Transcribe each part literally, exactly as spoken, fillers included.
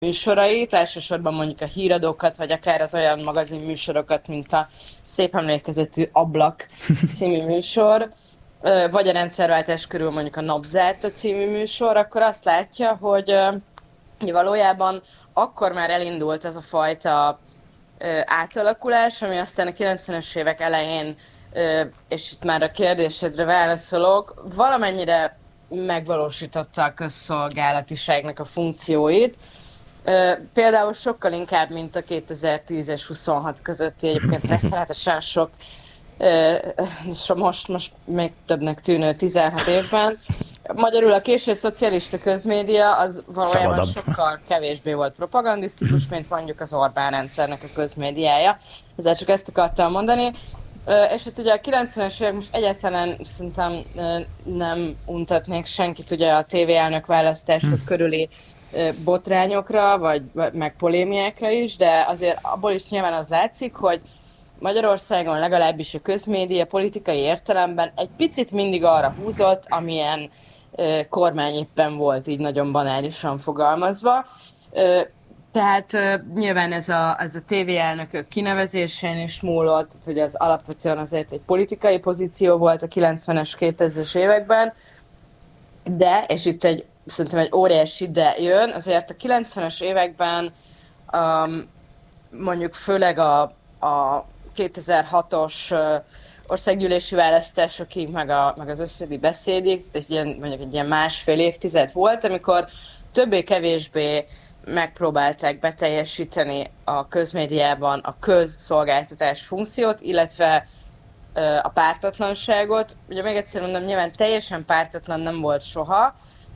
műsorait, elsősorban mondjuk a híradókat, vagy akár az olyan magazin műsorokat, mint a szép emlékezetű Ablak című műsor, vagy a rendszerváltás körül mondjuk a Napzárta című műsor, akkor azt látja, hogy valójában akkor már elindult ez a fajta átalakulás, ami aztán a kilencvenes évek elején, és itt már a kérdésedre válaszolok, valamennyire megvalósította a közszolgálatiságnak a funkcióit. Például sokkal inkább, mint a kétezer-tíz és huszonhat közötti egyébként rettenetesen sok, most, most még többnek tűnő tizenhat évben. Magyarul a késő szocialista közmédia az valójában Szabadabb. sokkal kevésbé volt propagandisztikus, mint mondjuk az Orbán rendszernek a közmédiája. Ezzel csak ezt akartam mondani. És hát ugye a kilencvenes évek most egyáltalán szerintem nem untatnék senkit ugye a tévéelnök választások körüli botrányokra, vagy meg polémiákra is, de azért abból is nyilván az látszik, hogy Magyarországon legalábbis a közmédia politikai értelemben egy picit mindig arra húzott, amilyen uh, kormány éppen volt, így nagyon banálisan fogalmazva. Uh, tehát uh, nyilván ez a, ez a tévéelnökök kinevezésén is múlott, tehát, hogy az alapvetően azért egy politikai pozíció volt a kilencvenes, kétezres években, de, és itt egy szerintem egy óriási de jön, azért a kilencvenes években um, mondjuk főleg a, a kétezer-hatos uh, országgyűlési választásokig, meg, a, meg az összödi beszédig, ez ilyen, mondjuk egy ilyen másfél évtized volt, amikor többé-kevésbé megpróbálták beteljesíteni a közmédiában a közszolgáltatás funkciót, illetve uh, a pártatlanságot. Ugye még egyszer mondom, nyilván teljesen pártatlan nem volt soha,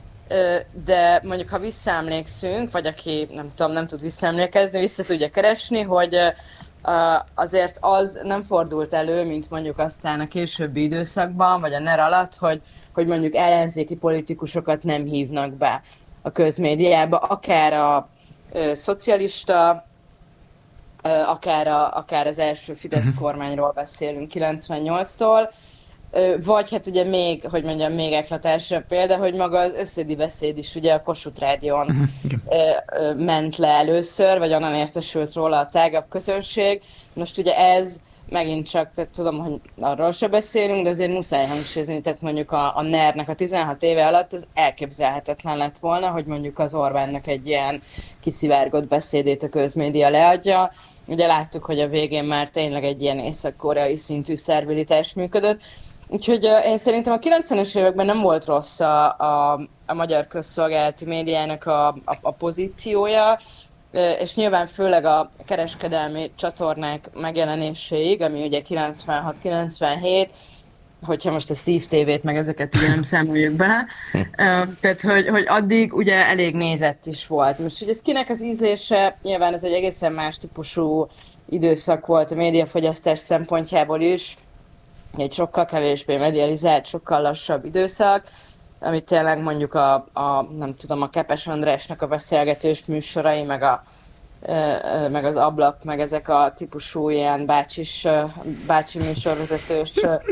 de mondjuk ha visszaemlékszünk, vagy aki nem tudom, nem tud visszaemlékezni, vissza tudja keresni, hogy azért az nem fordult elő, mint mondjuk aztán a későbbi időszakban, vagy a NER alatt, hogy, hogy mondjuk ellenzéki politikusokat nem hívnak be a közmédiába, akár a ö, szocialista, ö, akár, a, akár az első Fidesz kormányról beszélünk kilencvennyolctól, vagy hát ugye még, hogy mondjam, még eklatásabb példa, hogy maga az összödi beszéd is ugye a Kossuth Rádión ment le először, vagy onnan értesült róla a tágabb közönség. Most ugye ez megint csak, tehát tudom, hogy arról se beszélünk, de azért muszáj hangsúlyozni, tehát mondjuk a, a NER-nek a tizenhat éve alatt az elképzelhetetlen lett volna, hogy mondjuk az Orbánnak egy ilyen kiszivárgott beszédét a közmédia leadja. Ugye láttuk, hogy a végén már tényleg egy ilyen észak-koreai szintű szervilitás működött. Úgyhogy uh, én szerintem a kilencvenes években nem volt rossz a, a, a magyar közszolgálati médiának a, a, a pozíciója, uh, és nyilván főleg a kereskedelmi csatornák megjelenéséig, ami ugye kilencvenhat kilencvenhét, hogyha most a Szív té vét meg ezeket ugye nem számoljuk be, uh, tehát hogy, hogy addig ugye elég nézett is volt. Most hogy ez kinek az ízlése, nyilván ez egy egészen más típusú időszak volt a médiafogyasztás szempontjából is, egy sokkal kevésbé medializált, sokkal lassabb időszak, amit tényleg mondjuk a, a nem tudom, a Kepes Andrásnak a beszélgetős műsorai, meg, a, meg az Ablak, meg ezek a típusú ilyen bácsis, bácsi műsorvezetős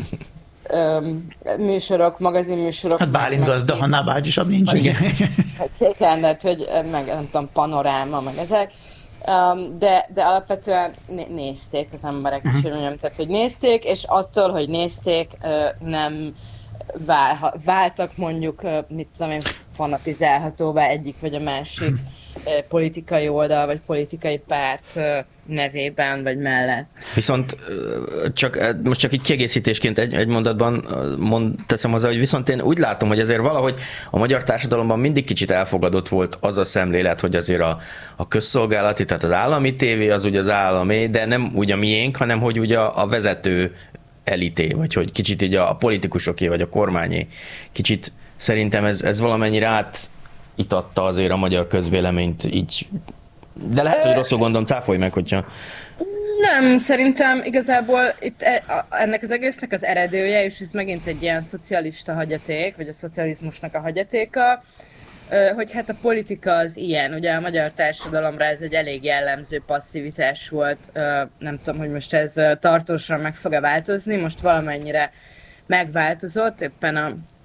műsorok, magazinműsorok. Hát Bálint gazda, ha bácsisabb nincs, igen. Hát igen, de hogy meg nem tudom, Panoráma, meg ezek. Um, de, de alapvetően né- nézték az emberek, uh-huh. mondjam, tehát hogy nézték, és attól, hogy nézték, uh, nem vál, váltak mondjuk, uh, mit tudom én, fanatizálhatóvá egyik vagy a másik uh, politikai oldal, vagy politikai párt uh, nevében, vagy mellett. Viszont csak, most csak így kiegészítésként egy, egy mondatban mond, teszem hozzá, hogy viszont én úgy látom, hogy azért valahogy a magyar társadalomban mindig kicsit elfogadott volt az a szemlélet, hogy azért a, a közszolgálati, tehát az állami tévé az ugye az állami, de nem úgy a miénk, hanem hogy ugye a, a vezető elité, vagy hogy kicsit így a, a politikusoké, vagy a kormányé. Kicsit szerintem ez, ez valamennyire átitatta azért a magyar közvéleményt így. De lehet, hogy rosszul gondolom, cáfolj meg, hogyha... Nem, szerintem igazából itt ennek az egésznek az eredője, és ez megint egy ilyen szocialista hagyaték, vagy a szocializmusnak a hagyatéka, hogy hát a politika az ilyen, ugye a magyar társadalomra ez egy elég jellemző passzivitás volt, nem tudom, hogy most ez tartósan meg fog-e változni, most valamennyire megváltozott, éppen a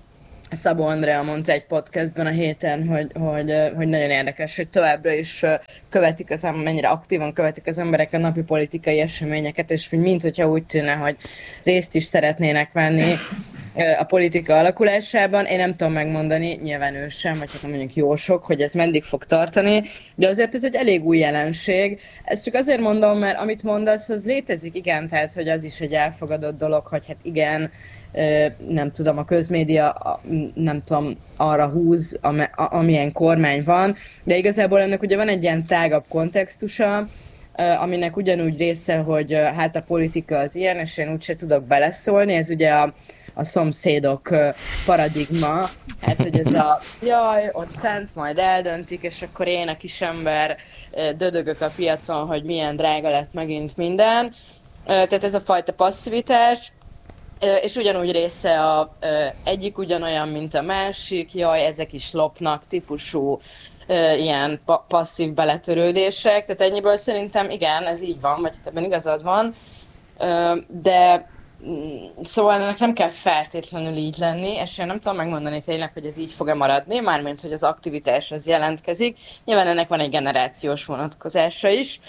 Szabó Andrea mondta egy podcastben a héten, hogy, hogy, hogy nagyon érdekes, hogy továbbra is követik az emberek, mennyire aktívan követik az emberek a napi politikai eseményeket, és mint hogyha úgy tűnne, hogy részt is szeretnének venni a politika alakulásában. Én nem tudom megmondani, nyilván ő sem, vagy hát mondjuk jó sok, hogy ez meddig fog tartani, de azért ez egy elég új jelenség. Ezt csak azért mondom, mert amit mondasz, az létezik, igen, tehát hogy az is egy elfogadott dolog, hogy hát igen, nem tudom, a közmédia nem tudom, arra húz, amilyen kormány van, de igazából ennek ugye van egy ilyen tágabb kontextusa, aminek ugyanúgy része, hogy hát a politika az ilyen, és én úgyse tudok beleszólni, ez ugye a, a szomszédok paradigma, hát hogy ez a jaj, ott fent majd eldöntik, és akkor én a kisember dödögök a piacon, hogy milyen drága lett megint minden, tehát ez a fajta passzivitás, és ugyanúgy része a egyik ugyanolyan, mint a másik, jaj, ezek is lopnak típusú ilyen pa- passzív beletörődések, tehát ennyiből szerintem igen, ez így van, vagy hát ebben igazad van, de szóval ennek nem kell feltétlenül így lenni, és én nem tudom megmondani tényleg, hogy ez így fog-e maradni, mármint, hogy az aktivitás az jelentkezik. Nyilván ennek van egy generációs vonatkozása is,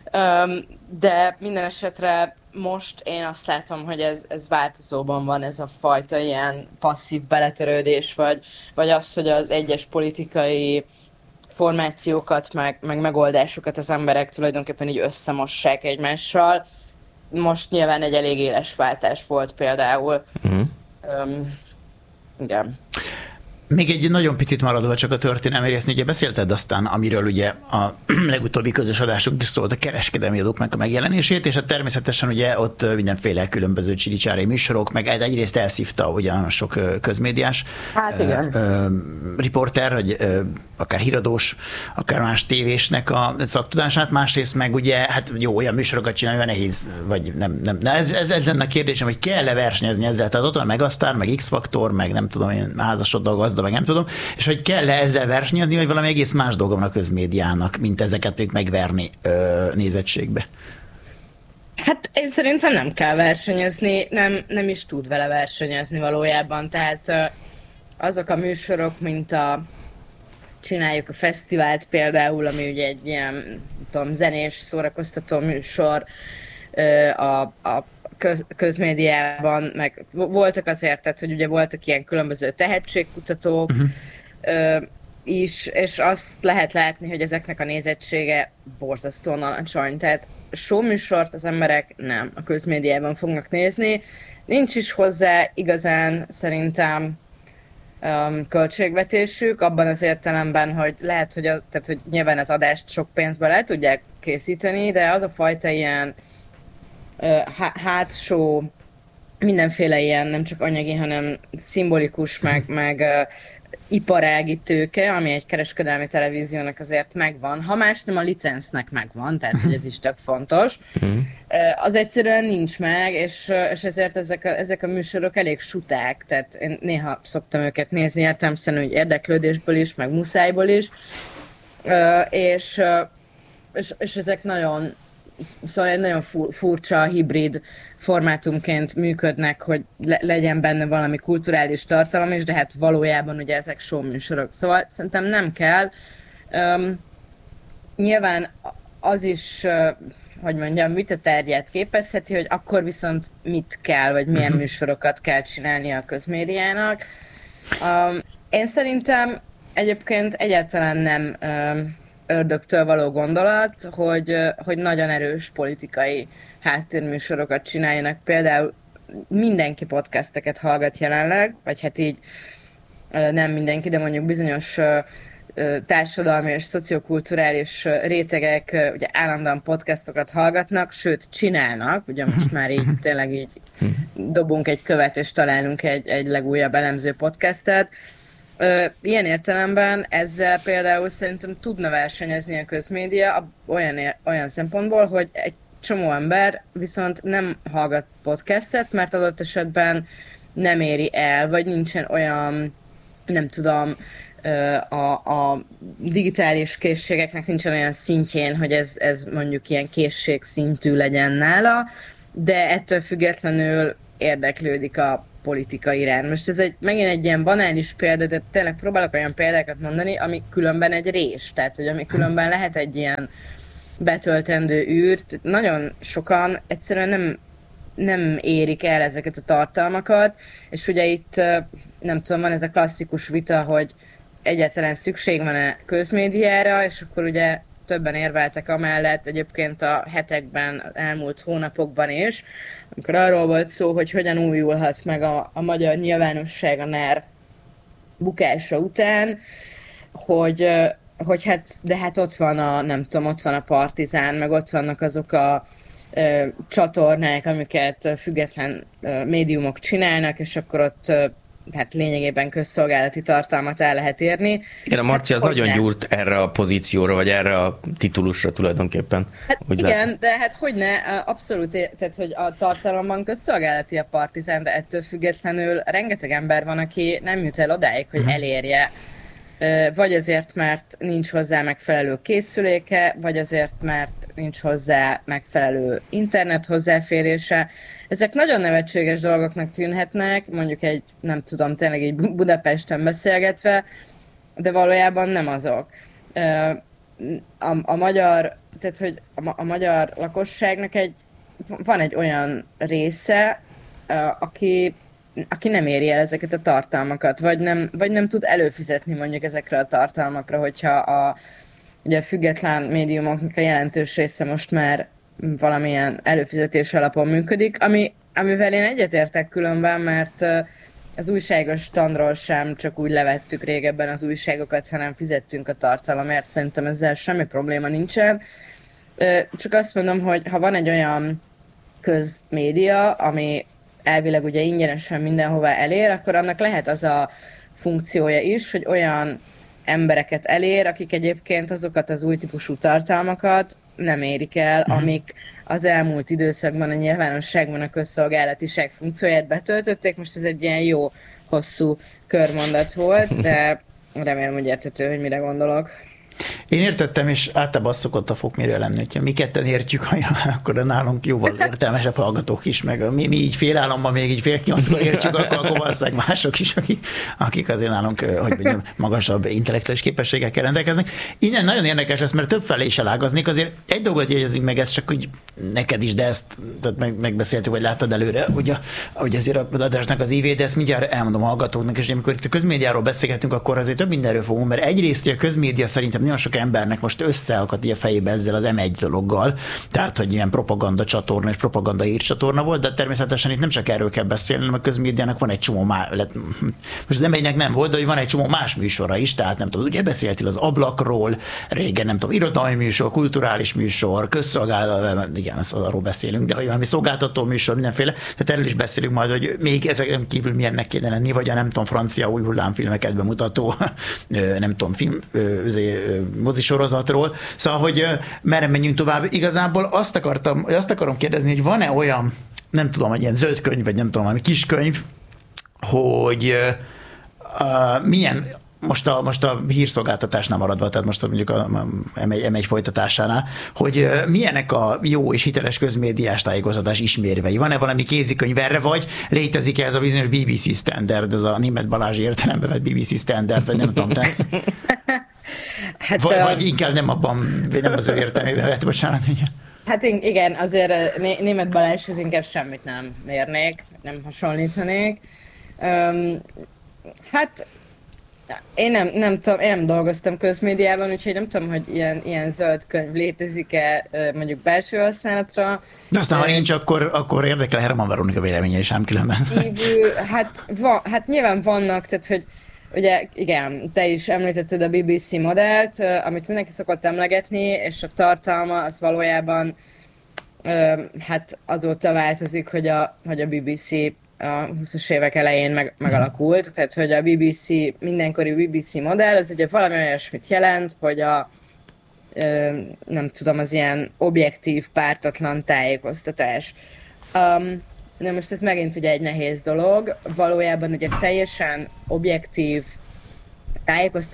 de minden esetre most én azt látom, hogy ez, ez változóban van, ez a fajta ilyen passzív beletörődés, vagy, vagy az, hogy az egyes politikai formációkat, meg, meg megoldásokat az emberek tulajdonképpen így összemossák egymással. Most nyilván egy elég éles váltás volt például. Mm. Um, igen. Még egy nagyon picit maradva csak a történelmi részni, ugye beszélted aztán, amiről ugye a legutóbbi közös adásunk is szólt, a kereskedelmi adóknak a megjelenését, és hát természetesen ugye ott mindenféle különböző csili-csárai műsorok, meg egyrészt elszívta ugyan sok közmédiás hát igen. Ö, ö, riporter, vagy ö, akár híradós, akár más tévésnek a szaktudását, másrészt meg ugye, hát jó, olyan műsorokat csinálni, olyan nehéz, vagy nem, nem. Na ez, ez lenne a kérdésem, hogy kell-e versenyezni ezzel, tehát ott van Megasztár, meg X-faktor, meg nem tudom, én házasodó gazda, meg nem tudom, és hogy kell-e ezzel versenyezni, vagy valami egész más dolga van a közmédiának, mint ezeket még megverni ö, nézettségbe? Hát én szerintem nem kell versenyezni, nem, nem is tud vele versenyezni valójában, tehát azok a műsorok, mint a csináljuk a fesztivált például, ami ugye egy ilyen, tudom, zenés, szórakoztató műsor a, a köz, közmédiában, meg voltak azért, tehát, hogy ugye voltak ilyen különböző tehetségkutatók uh-huh. is, és azt lehet látni, hogy ezeknek a nézettsége borzasztóan alacsony. Tehát show műsort az emberek nem a közmédiában fognak nézni. Nincs is hozzá igazán szerintem um, költségvetésük, abban az értelemben, hogy lehet, hogy, a, tehát, hogy nyilván az adást sok pénzbe le tudják készíteni, de az a fajta ilyen hátsó, mindenféle ilyen, nem csak anyagi, hanem szimbolikus, meg, meg uh, iparági tőke, ami egy kereskedelmi televíziónak azért megvan. Ha más nem, a licensznek megvan, tehát hogy ez is tök fontos. Uh, az egyszerűen nincs meg, és, és ezért ezek a, ezek a műsorok elég suták, tehát én néha szoktam őket nézni, értelemszerűen úgy érdeklődésből is, meg muszájból is, uh, és, uh, és, és ezek nagyon Szóval egy nagyon furcsa, hibrid formátumként működnek, hogy le- legyen benne valami kulturális tartalom is, de hát valójában ugye ezek show műsorok. Szóval szerintem nem kell. Um, nyilván az is, uh, hogy mondjam, vitaterjét képezheti, hogy akkor viszont mit kell, vagy milyen uh-huh. műsorokat kell csinálni a közmédiának. Um, én szerintem egyébként egyáltalán nem um, ördögtől való gondolat, hogy, hogy nagyon erős politikai háttérműsorokat csináljanak. Például mindenki podcasteket hallgat jelenleg, vagy hát így nem mindenki, de mondjuk bizonyos társadalmi és szociokulturális rétegek ugye állandóan podcastokat hallgatnak, sőt csinálnak, ugye most már így tényleg így dobunk egy követ és találunk egy, egy legújabb elemző podcastet. Ilyen értelemben ezzel például szerintem tudna versenyezni a közmédia olyan, olyan szempontból, hogy egy csomó ember viszont nem hallgat podcastet, mert adott esetben nem éri el, vagy nincsen olyan, nem tudom, a, a digitális készségeknek nincsen olyan szintjén, hogy ez, ez mondjuk ilyen készségszintű legyen nála, de ettől függetlenül érdeklődik a politika iránt. Most ez egy, megint egy ilyen banális példa, de tényleg próbálok olyan példákat mondani, ami különben egy rés, tehát hogy ami különben lehet egy ilyen betöltendő űr. Nagyon sokan egyszerűen nem, nem érik el ezeket a tartalmakat, és ugye itt nem tudom, van ez a klasszikus vita, hogy egyáltalán szükség van-e közmédiára, és akkor ugye többen érveltek amellett egyébként a hetekben, elmúlt hónapokban is, amikor arról volt szó, hogy hogyan újulhat meg a, a magyar nyilvánosság a NER bukása után, hogy, hogy hát, de hát ott van a, nem tudom, ott van a Partizán, meg ott vannak azok a ö, csatornák, amiket független ö, médiumok csinálnak, és akkor ott ö, hát lényegében közszolgálati tartalmat el lehet érni. Igen, a Marci hát, az nagyon ne? gyúrt erre a pozícióra, vagy erre a titulusra tulajdonképpen. Hát igen, lehet. De hát hogy ne, abszolút, tehát hogy a tartalomban közszolgálati a Partizán, de ettől függetlenül rengeteg ember van, aki nem jut el odáig, hogy uh-huh. elérje. Vagy azért, mert nincs hozzá megfelelő készüléke, vagy azért, mert nincs hozzá megfelelő internet hozzáférése. Ezek nagyon nevetséges dolgoknak tűnhetnek, mondjuk egy, nem tudom, tényleg egy Budapesten beszélgetve, de valójában nem azok. A, a magyar, tehát hogy a, a magyar lakosságnak egy, van egy olyan része, aki aki nem éri el ezeket a tartalmakat, vagy nem, vagy nem tud előfizetni mondjuk ezekre a tartalmakra, hogyha a, ugye a független médiumoknak a jelentős része most már valamilyen előfizetés alapon működik, ami, amivel én egyetértek különben, mert az újságos standról sem csak úgy levettük régebben az újságokat, hanem fizettünk a tartalomért, szerintem ezzel semmi probléma nincsen. Csak azt mondom, hogy ha van egy olyan közmédia, ami elvileg ugye ingyenesen mindenhová elér, akkor annak lehet az a funkciója is, hogy olyan embereket elér, akik egyébként azokat az új típusú tartalmakat nem érik el, uh-huh. amik az elmúlt időszakban a nyilvánosságban a közszolgálatiság funkcióját betöltötték. Most ez egy ilyen jó, hosszú körmondat volt, de remélem, hogy érthető, hogy mire gondolok. Én értettem, és általában az szokott a fokmérő lenni, hogyha mi ketten értjük, akkor nálunk jóval értelmesebb hallgatók is, meg mi, mi így fél államban, még így fél kilencben értjük, akkor, akkor valószínűleg mások is, akik, akik azért nálunk, hogy mondjam, magasabb intellektuális képességekkel rendelkeznek. Innen nagyon érdekes lesz, mert több felé is elágaznék, azért egy dolgot jegyezünk meg, ezt csak hogy neked is, de ezt tehát meg, megbeszéltük, vagy láttad előre, hogy, a, hogy azért a adásnak az ívé, de ezt mindjárt elmondom a hallgatóknak, és amikor itt a közmédiáról beszélgetünk, akkor azért több mindenről fogunk, mert egyrészt a közmédia szerintem nagyon sok embernek most összeakadt a fejébe ezzel az em egy dologgal, tehát, hogy ilyen propaganda csatorna és propaganda hírcsatorna volt, de természetesen itt nem csak erről kell beszélni, hanem a közmédiának van egy csomó más, most az em egynek nem volt, de hogy van egy csomó más műsora is, tehát nem tudom, ugye beszéltél az Ablakról, régen nem tudom, irodalmi műsor, kulturális műsor, közszolgálat, igen, azt arról beszélünk, de hogy valami szolgáltató műsor, mindenféle, tehát erről is beszélünk majd, hogy még ezeken kívül milyennek kéne lenni, vagy a nem tudom, francia új hullámfilmeket bemutató, nem tudom, film, mozisorozatról. Szóval, hogy merre menjünk tovább. Igazából azt akartam, azt akarom kérdezni, hogy van-e olyan, nem tudom, egy ilyen zöld könyv, vagy nem tudom, valami kis könyv, hogy uh, milyen, most a, most a hírszolgáltatásnál maradva, tehát most mondjuk a em egy, em egy folytatásánál, hogy milyenek a jó és hiteles közmédiás tájékoztatás ismérvei? Van-e valami kézikönyv erre, vagy létezik-e ez a bizonyos bé bé cé standard, ez a Németh Balázs értelemben, vagy bé bé cé standard, vagy nem tudom, te... Hát, vagy, vagy inkább nem abban, nem az ő értelmében vett, bocsánat. Hát igen, azért Németh Balázshoz inkább semmit nem mérnék, nem hasonlítanék. Um, hát én nem, nem tudom, én nem dolgoztam közmédiában, úgyhogy nem tudom, hogy ilyen, ilyen zöld könyv létezik-e mondjuk belső használatra. De aztán, ha nincs, akkor, akkor érdekel Herman Veronika véleménye is, ám különben. Kívül, hát, va, hát nyilván vannak, tehát hogy ugye igen, te is említetted a bé bé cé modellt, amit mindenki szokott emlegetni, és a tartalma az valójában hát azóta változik, hogy a, hogy a bé bé cé a húszas évek elején meg, megalakult, tehát hogy a bé bé cé, mindenkori bé bé cé modell, az ugye valami olyasmit jelent, hogy a nem tudom, az ilyen objektív, pártatlan tájékoztatás. Um, Na most ez megint ugye egy nehéz dolog, valójában ugye teljesen objektív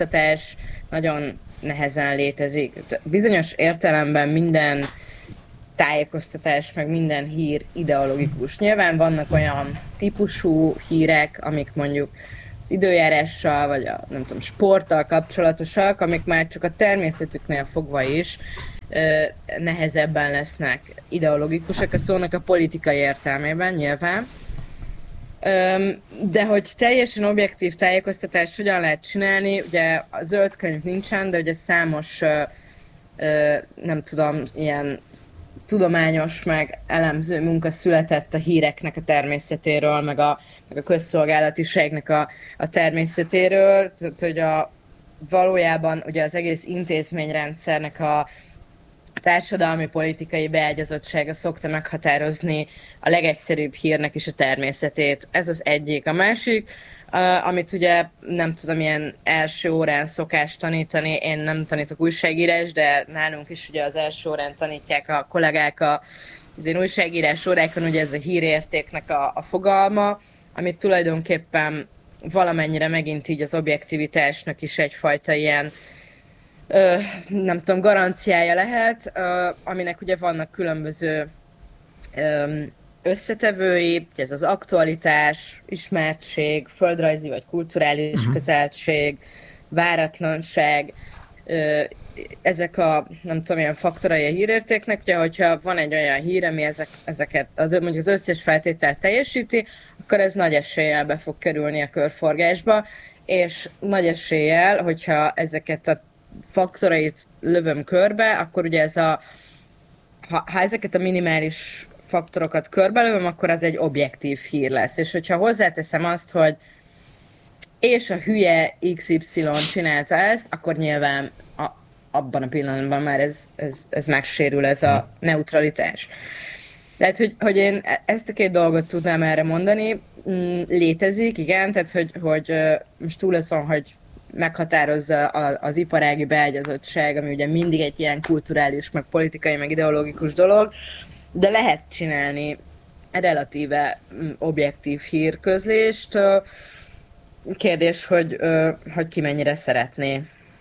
tájékoztatás nagyon nehezen létezik. Bizonyos értelemben minden tájékoztatás, meg minden hír ideológikus. Nyilván vannak olyan típusú hírek, amik mondjuk az időjárással, vagy a nem tudom, sporttal kapcsolatosak, amik már csak a természetüknél fogva is nehezebben lesznek ideológikusak, a szónak a politikai értelmében nyilván. De hogy teljesen objektív tájékoztatást hogyan lehet csinálni, ugye a zöld könyv nincsen, de ugye számos, nem tudom, ilyen tudományos, meg elemző munka született a híreknek a természetéről, meg a, meg a közszolgálatiságnak a, a természetéről, tehát hogy a, valójában ugye az egész intézményrendszernek a társadalmi politikai beágyazottsága szokta meghatározni a legegyszerűbb hírnek is a természetét. Ez az egyik. A másik, uh, amit ugye nem tudom, ilyen első órán szokás tanítani, én nem tanítok újságírás, de nálunk is ugye az első órán tanítják a kollégák a, az én újságírás órákon, ugye ez a hírértéknek a, a fogalma, amit tulajdonképpen valamennyire megint így az objektivitásnak is egyfajta ilyen Ö, nem tudom, garanciája lehet, ö, aminek ugye vannak különböző ö, összetevői, ez az aktualitás, ismertség, földrajzi vagy kulturális uh-huh. közeltség, váratlanság, ö, ezek a, nem tudom, ilyen faktorai a hírértéknek, ugye, hogyha van egy olyan hír, ami ezek, ezeket, az, mondjuk az összes feltételt teljesíti, akkor ez nagy eséllyel be fog kerülni a körforgásba, és nagy eséllyel, hogyha ezeket a faktorait lövöm körbe, akkor ugye ez a, ha, ha ezeket a minimális faktorokat körbelövöm, akkor az egy objektív hír lesz. És hogyha hozzáteszem azt, hogy és a hülye iksz ipszilon csinálta ezt, akkor nyilván a, abban a pillanatban már ez, ez, ez megsérül, ez a neutralitás. Tehát, hogy, hogy én ezt a két dolgot tudnám erre mondani, létezik, igen, tehát, hogy, hogy most túl azon, hogy meghatározza az iparági beágyazottság, ami ugye mindig egy ilyen kulturális, meg politikai, meg ideológikus dolog, de lehet csinálni relatíve objektív hírközlést. Kérdés, hogy, hogy ki mennyire szeretné.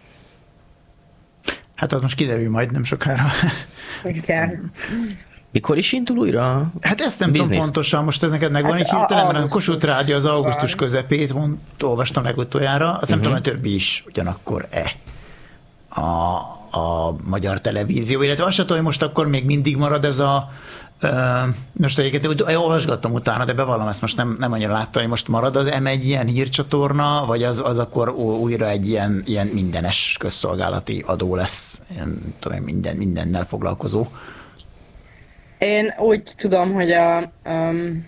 Hát az most kiderül majd nem sokára. Igen. Mikor is indul újra? Hát ezt nem tudom pontosan, most ez neked megvan hát egy hirtelen, mert a Kossuth Rádió az augusztus közepét, mond, olvastam legutoljára, azt uh-huh. nem tudom, hogy többi is ugyanakkor-e a, a magyar televízió, illetve azt sem tudom, hogy most akkor még mindig marad ez a uh, most egyébként olvasgattam utána, de bevallom, ezt most nem, nem annyira láttam, hogy most marad az em egy ilyen hírcsatorna, vagy az, az akkor újra egy ilyen, ilyen mindenes közszolgálati adó lesz, ilyen, tudom, minden, mindennel foglalkozó. Én úgy tudom, hogy a, um,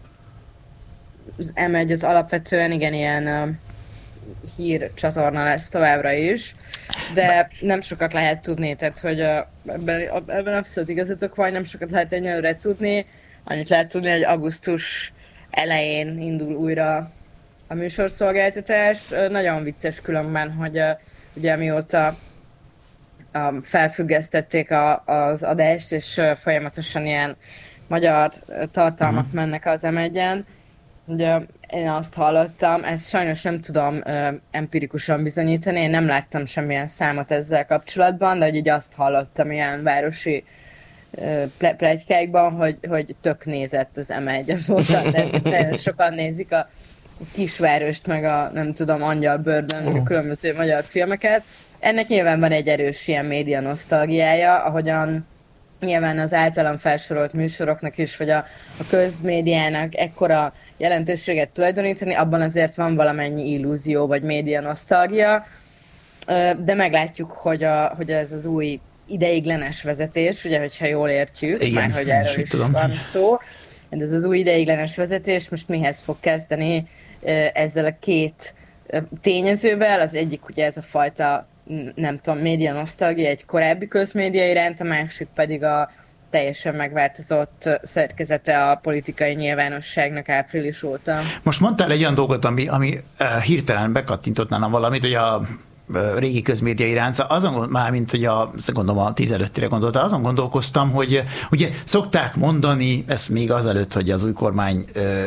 az em egy az alapvetően igen ilyen um, hírcsatorna lesz továbbra is, de nem sokat lehet tudni, tehát hogy a, ebben, ebben abszolút igazatok van, nem sokat lehet egyelőre tudni, annyit lehet tudni, hogy augusztus elején indul újra a műsorszolgáltatás. Nagyon vicces különben, hogy uh, ugye mióta Um, felfüggesztették a, az adást, és uh, folyamatosan ilyen magyar tartalmak uh-huh. mennek az em egyen. Ugye én azt hallottam, ezt sajnos nem tudom uh, empirikusan bizonyítani, én nem láttam semmilyen számot ezzel kapcsolatban, de hogy így azt hallottam ilyen városi uh, ple- pletykákban, hogy, hogy tök nézett az em egy azóta, tehát nagyon sokan nézik a Kisvárost, meg a nem tudom, Angyalbördön, uh-huh. a különböző magyar filmeket. Ennek nyilván van egy erős ilyen média nosztalgiája, ahogyan nyilván az általam felsorolt műsoroknak is, vagy a, a közmédiának ekkora jelentőséget tulajdonítani, abban azért van valamennyi illúzió, vagy média nosztalgia, de meglátjuk, hogy, a, hogy ez az új ideiglenes vezetés, ugye, hogyha jól értjük, igen, már hogy erről is tudom. Van szó, de ez az új ideiglenes vezetés most mihez fog kezdeni ezzel a két tényezővel, az egyik ugye ez a fajta nem tudom, média nosztalgia egy korábbi közmédia iránt, a másik pedig a teljesen megváltozott szerkezete a politikai nyilvánosságnak április óta. Most mondtál egy olyan dolgot, ami, ami uh, hirtelen bekattintott nálam valamit, hogy a uh, régi közmédia iránt, azon, már mint hogy a, gondolom a tizenötödikére gondolta, azon gondolkoztam, hogy ugye szokták mondani, ezt még azelőtt, hogy az új kormány uh,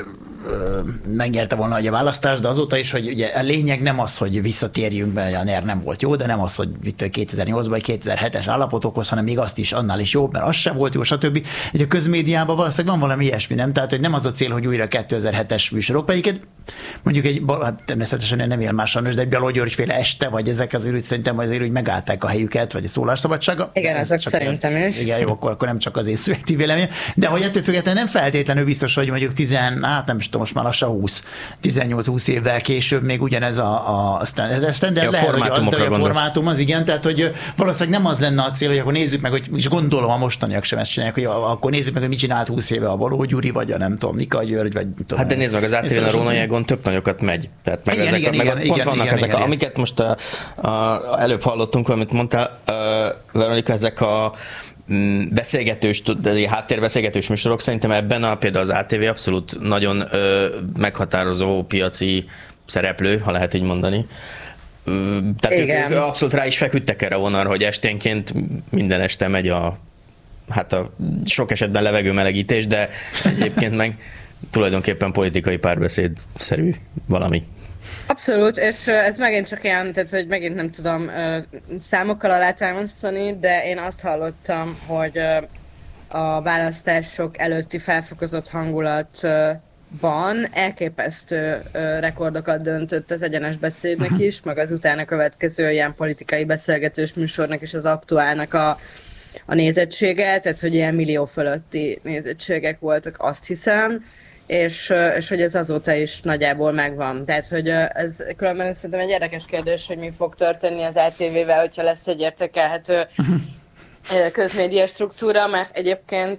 megnyerte volna a választást, de azóta is, hogy ugye a lényeg nem az, hogy visszatérjünk be, a NER nem volt jó, de nem az, hogy itt kétezer-nyolcban vagy kétezer-hetes állapotokhoz, hanem még azt is annál is jobb, mert az sem volt jó, stb. Egy a közmédiában valószínűleg van valami ilyesmi, nem? Tehát, hogy nem az a cél, hogy újra kétezer-hetes műsorok, melyiket mondjuk egy, hát természetesen nem él más sajnos, de egy Balogh György-féle este, vagy ezek azért úgy szerintem azért úgy megállták a helyüket, vagy a szólásszabadsága. Igen, ezek szerintem is. Igen, jó, akkor, akkor nem csak az én szubjektív véleményem, de hogy ettől függetlenül nem feltétlenül biztos, hogy mondjuk tíz, hát nem tudom, most már lassan húsz, tizennyolc-húsz évvel később még ugyanez a, a, a standard ja, lehet, hogy az, de a gondolsz. formátum az igen, tehát hogy valószínűleg nem az lenne a cél, hogy akkor nézzük meg, hogy és gondolom a mostaniak sem ezt csinálják, hogy akkor nézzük meg, hogy mit csinált húsz éve a Balogh Gyuri, vagy a nem tudom, Nika György, vagy tudom. Hát de nézd meg, az á té vén a Róna Jegon több nagyokat megy. Tehát meg igen, ezek, igen, meg igen, pont igen, vannak igen, ezek, igen, a, amiket most a, a, előbb hallottunk, amit mondtál, uh, Veronika, ezek a beszélgetős, háttérbeszélgetős műsorok, szerintem ebben a, például az á té vé abszolút nagyon ö, meghatározó piaci szereplő, ha lehet így mondani. Ö, tehát ők, ők abszolút rá is feküdtek erre vonalra, hogy esténként minden este megy a, hát a sok esetben levegőmelegítés, de egyébként meg tulajdonképpen politikai párbeszéd-szerű valami. Abszolút, és ez megint csak ilyen, tehát hogy megint nem tudom számokkal alátámasztani, de én azt hallottam, hogy a választások előtti felfokozott hangulatban elképesztő rekordokat döntött az egyenes beszédnek is, meg az utána következő ilyen politikai beszélgetős műsornak és az aktuálnak a, a nézettsége, tehát hogy ilyen millió fölötti nézettségek voltak, azt hiszem. És, és hogy ez azóta is nagyjából megvan. Tehát, hogy ez különben szerintem egy érdekes kérdés, hogy mi fog történni az á té vével, hogyha lesz egy értékelhető közmédia struktúra, mert egyébként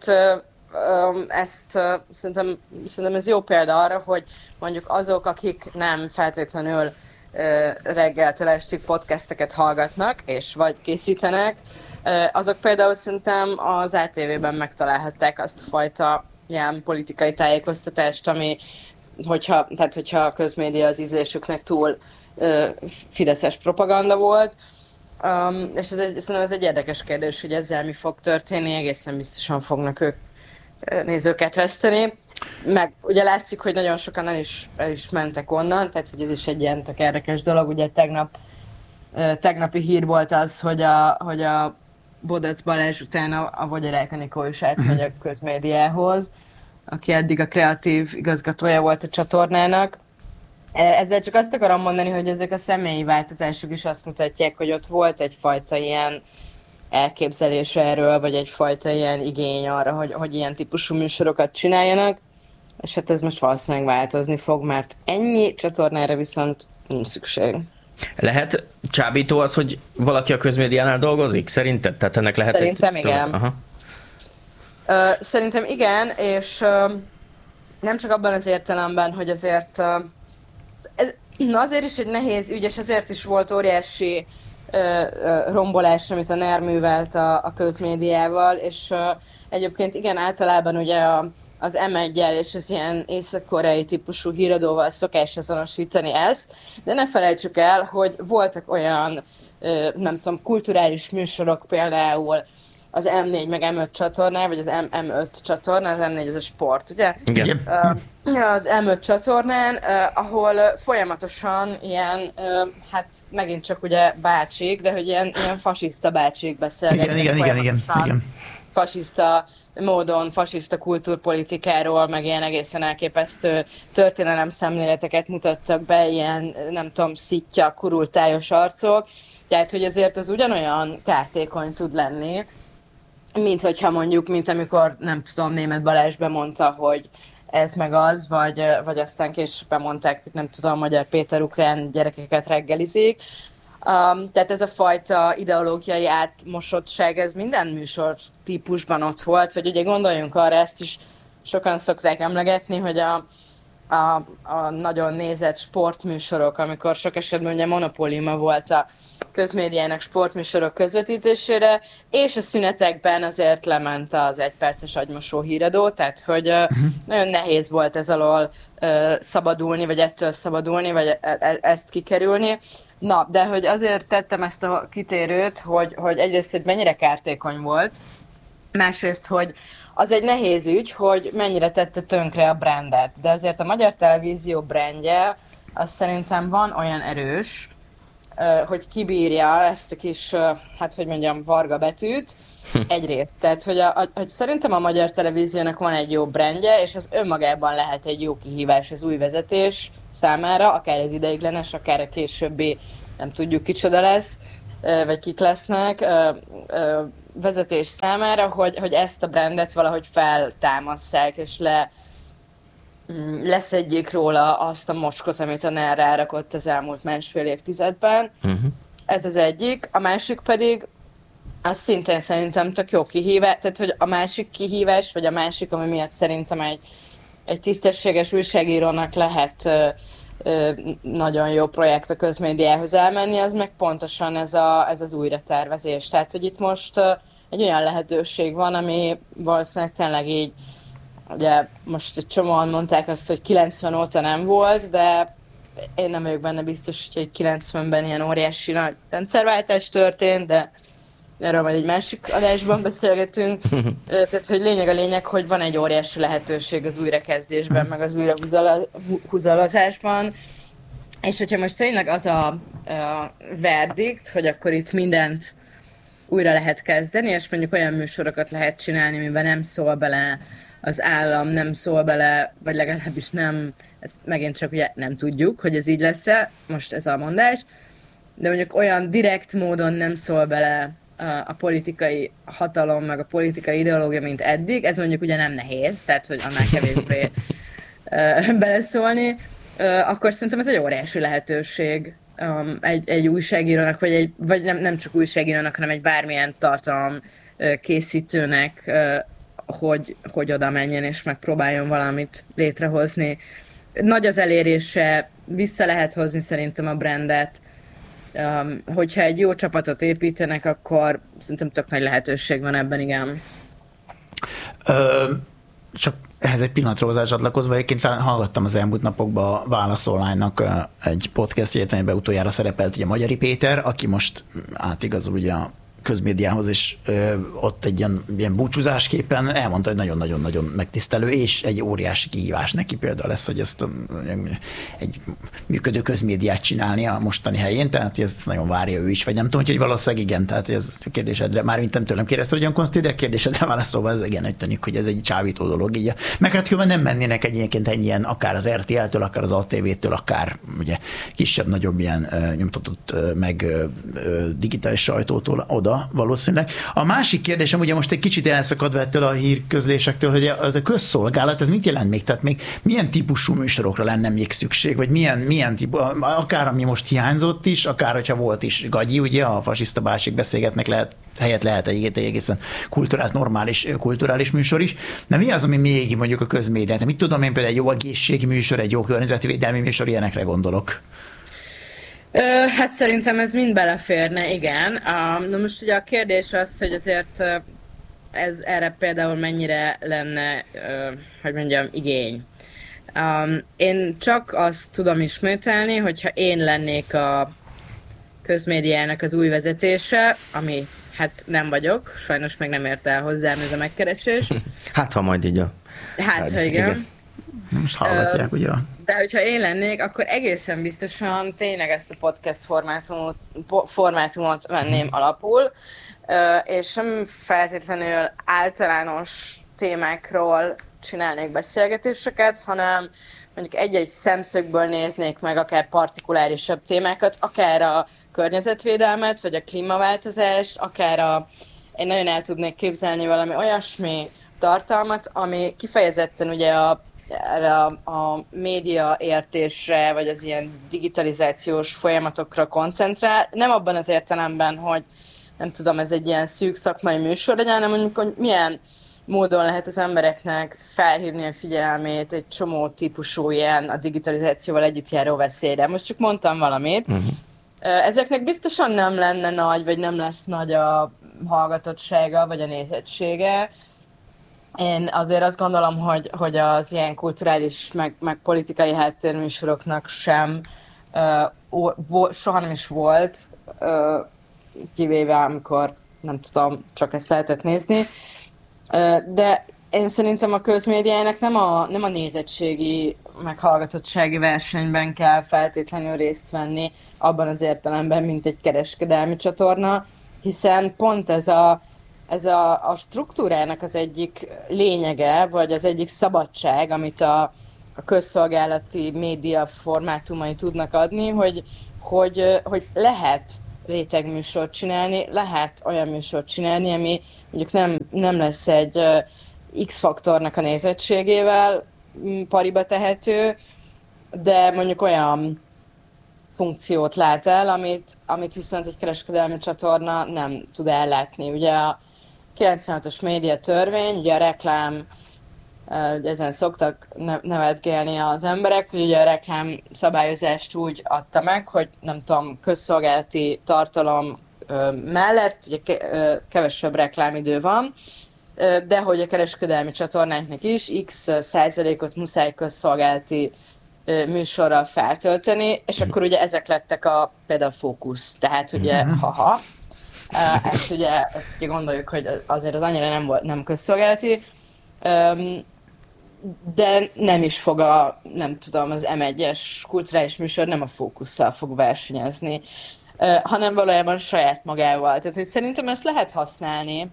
ezt szerintem, szerintem ez jó példa arra, hogy mondjuk azok, akik nem feltétlenül reggeltől estig podcasteket hallgatnak, és vagy készítenek, azok például szerintem az á té vében megtalálhatták azt a fajta ilyen politikai tájékoztatást, ami, hogyha, tehát hogyha a közmédia az ízlésüknek túl uh, fideszes propaganda volt. Um, és ez egy, szerintem ez egy érdekes kérdés, hogy ezzel mi fog történni, egészen biztosan fognak ők uh, nézőket veszteni. Meg ugye látszik, hogy nagyon sokan el is, el is mentek onnan, tehát hogy ez is egy ilyen tök érdekes dolog. Ugye tegnap, uh, tegnapi hír volt az, hogy a, hogy a Bodec Balázs után a, a Vogyarák Anikó is átmegy a közmédiához, aki eddig a kreatív igazgatója volt a csatornának. Ezzel csak azt akarom mondani, hogy ezek a személyi változások is azt mutatják, hogy ott volt egyfajta ilyen elképzelés erről, vagy egyfajta ilyen igény arra, hogy, hogy ilyen típusú műsorokat csináljanak, és hát ez most valószínűleg változni fog, mert ennyi csatornára viszont nincs szükség. Lehet csábító az, hogy valaki a közmédiánál dolgozik? Szerinted? Tehát ennek lehet Szerintem egy... igen. Aha. Uh, szerintem igen, és uh, nem csak abban az értelemben, hogy azért uh, ez, na azért is egy nehéz ügy, és ezért is volt óriási uh, uh, rombolás, amit a NER művelt a, a közmédiával, és uh, egyébként igen, általában ugye a az em egyel és az ilyen észak-koreai típusú híradóval szokás azonosítani ezt, de ne felejtsük el, hogy voltak olyan, nem tudom, kulturális műsorok például az em négy meg em öt csatornán, vagy az em öt csatornán, az em négy az a sport, ugye? Igen. Az em öt csatornán, ahol folyamatosan ilyen, hát megint csak ugye bácsik, de hogy ilyen, ilyen fasiszta bácsik beszélgetnek. Igen, igen, igen, igen, igen. Fasiszta módon, fasiszta kultúrpolitikáról, meg ilyen egészen elképesztő történelem szemléleteket mutattak be, ilyen, nem tudom, szitja, kurultályos arcok. Tehát, hogy azért az ugyanolyan kártékony tud lenni, mint hogyha mondjuk, mint amikor, nem tudom, Németh Balázs bemondta, hogy ez meg az, vagy, vagy aztán később bemondták, hogy nem tudom, Magyar Péter ukrán gyerekeket reggelizik. Um, tehát ez a fajta ideológiai átmosottság, ez minden műsor típusban ott volt, vagy ugye gondoljunk arra, ezt is sokan szokták emlegetni, hogy a, a, a nagyon nézett sportműsorok, amikor sok esetben ugye monopóliuma volt a közmédiának sportműsorok közvetítésére, és a szünetekben azért lement az egyperces agymosó híradó, tehát hogy uh, nagyon nehéz volt ez alól uh, szabadulni, vagy ettől szabadulni, vagy e- e- ezt kikerülni. Na, de hogy azért tettem ezt a kitérőt, hogy, hogy egyrészt, hogy mennyire kártékony volt, Másrészt, hogy az egy nehéz ügy, hogy mennyire tette tönkre a brandet, de azért a Magyar Televízió brandje az szerintem van olyan erős, hogy kibírja ezt a kis, hát hogy mondjam, varga betűt, egyrészt. Tehát, hogy, a, a, hogy szerintem a Magyar Televíziónak van egy jó brandje, és az önmagában lehet egy jó kihívás az új vezetés számára, akár az ideiglenes, akár a későbbi, nem tudjuk kicsoda lesz, vagy kik lesznek, vezetés számára, hogy, hogy ezt a brandet valahogy feltámasszák, és le, leszedjék róla azt a mocskot, amit a NER rárakott az elmúlt másfél évtizedben. Uh-huh. Ez az egyik. A másik pedig, az szintén szerintem tök jó kihívás, tehát hogy a másik kihívás, vagy a másik, ami miatt szerintem egy, egy tisztességes újságírónak lehet ö, ö, nagyon jó projekt a közmédiához elmenni, az meg pontosan ez, a, ez az újratervezés. Tehát, hogy itt most ö, egy olyan lehetőség van, ami valószínűleg tényleg így, ugye most egy csomóan mondták azt, hogy kilencven óta nem volt, de én nem vagyok benne biztos, hogy kilencvenben ilyen óriási nagy rendszerváltás történt, de erről majd egy másik adásban beszélgetünk. Tehát, hogy lényeg a lényeg, hogy van egy óriási lehetőség az újrakezdésben, meg az újrahúzalazásban. És hogyha most tényleg az a, a verdikt, hogy akkor itt mindent újra lehet kezdeni, és mondjuk olyan műsorokat lehet csinálni, miben nem szól bele az állam, nem szól bele, vagy legalábbis nem, ezt megint csak ugye nem tudjuk, hogy ez így lesz-e, most ez a mondás, de mondjuk olyan direkt módon nem szól bele a, a politikai hatalom, meg a politikai ideológia, mint eddig, ez mondjuk ugye nem nehéz, tehát hogy annál kevésbé uh, beleszólni, uh, akkor szerintem ez egy óriási lehetőség um, egy, egy újságírónak, vagy, egy, vagy nem, nem csak újságírónak, hanem egy bármilyen tartalom uh, készítőnek, uh, hogy, hogy oda menjen és megpróbáljon valamit létrehozni. Nagy az elérése, vissza lehet hozni szerintem a brandet. Um, hogyha egy jó csapatot építenek, akkor szerintem tök nagy lehetőség van ebben, igen. Ö, csak ehhez egy pillanatra hozzácsatlakozva, egyébként hallgattam az elmúlt napokban a Válasz Online-nak egy podcastjét, amiben utoljára szerepelt ugye Magyari Péter, aki most átigazol ugye a közmédiához, és ö, ott egy ilyen, ilyen búcsúzásképpen elmondta, hogy nagyon-nagyon-nagyon megtisztelő, és egy óriási kihívás neki például lesz, hogy ezt egy működő közmédiát csinálni a mostani helyén, tehát ez nagyon várja ő is, vagy nem tudom, hogy valószínűleg igen, tehát ez a kérdésedre, már mint nem tőlem kérdezte, hogy olyan Konszti, de a kérdésedre válaszolva ez igen, hogy tűnik, hogy ez egy csábító dolog. Így. Meg hát különben nem mennének egyébként egy ilyen, akár az er té el-től, akár az á té vé-től, akár ugye kisebb-nagyobb ilyen uh, nyomtatott uh, meg uh, digitális sajtótól oda, valószínűleg. A másik kérdésem, ugye most egy kicsit elszakadva ettől a hírközlésektől, hogy az a közszolgálat, ez mit jelent még? Tehát még milyen típusú műsorokra lenne még szükség, vagy milyen, milyen típusú, akár ami most hiányzott is, akár hogyha volt is gagyi, ugye, a fasiszta bácsik beszélgetnek, lehet, helyett lehet egy, egy egészen kulturális, normális, kulturális műsor is. De mi az, ami még mondjuk a közmédiát? Mit tudom én, például egy jó egészségi műsor, egy jó környezetvédelmi műsor, ilyenekre gondolok. Hát szerintem ez mind beleférne, igen. Na most ugye a kérdés az, hogy azért ez erre például mennyire lenne, hogy mondjam, igény. Én csak azt tudom ismételni, hogyha én lennék a közmédiának az új vezetése, ami hát nem vagyok, sajnos meg nem ért el hozzám ez a megkeresés. Hát ha majd így a... Hát ha igen. igen. Most hallgatják, ugye? De hogyha én lennék, akkor egészen biztosan tényleg ezt a podcast formátumot, formátumot venném alapul, és nem feltétlenül általános témákról csinálnék beszélgetéseket, hanem mondjuk egy-egy szemszögből néznék meg akár partikulárisabb témákat, akár a környezetvédelmet, vagy a klímaváltozást, akár a... Én nagyon el tudnék képzelni valami olyasmi tartalmat, ami kifejezetten ugye a erre a, a média értésre, vagy az ilyen digitalizációs folyamatokra koncentrál. Nem abban az értelemben, hogy nem tudom, ez egy ilyen szűk szakmai műsor legyen, hanem mondjuk, hogy milyen módon lehet az embereknek felhívni a figyelmét egy csomó típusú ilyen a digitalizációval együtt járó veszélyre. Most csak mondtam valamit. Uh-huh. Ezeknek biztosan nem lenne nagy, vagy nem lesz nagy a hallgatottsága, vagy a nézettsége. Én azért azt gondolom, hogy, hogy az ilyen kulturális, meg, meg politikai háttérműsoroknak sem uh, vo, soha nem is volt, uh, kivéve amikor, nem tudom, csak ezt lehetett nézni. De én szerintem a közmédiának nem a, nem a nézettségi, meg hallgatottsági versenyben kell feltétlenül részt venni abban az értelemben, mint egy kereskedelmi csatorna, hiszen pont ez a, ez a, a struktúrának az egyik lényege, vagy az egyik szabadság, amit a, a közszolgálati média formátumai tudnak adni, hogy, hogy, hogy lehet rétegműsort csinálni, lehet olyan műsort csinálni, ami mondjuk nem, nem lesz egy X-faktornak a nézettségével pariba tehető, de mondjuk olyan funkciót lát el, amit, amit viszont egy kereskedelmi csatorna nem tud ellátni. Ugye a kilencvenhatos média törvény, ugye a reklám, ezen szoktak nevetgélni az emberek, hogy ugye a reklám szabályozást úgy adta meg, hogy nem tudom, közszolgálati tartalom mellett ugye kevesebb reklámidő van, de hogy a kereskedelmi csatornáknak is x százalékot muszáj közszolgálati műsorral feltölteni, és akkor ugye ezek lettek a például fókusz. Tehát ugye, haha, ezt ugye, ezt ugye gondoljuk, hogy azért az annyira nem volt, nem közszolgálati, de nem is fog a, nem tudom, az em egyes kulturális műsor nem a fókusszal fog versenyezni, hanem valójában saját magával. Tehát, hogy szerintem ezt lehet használni.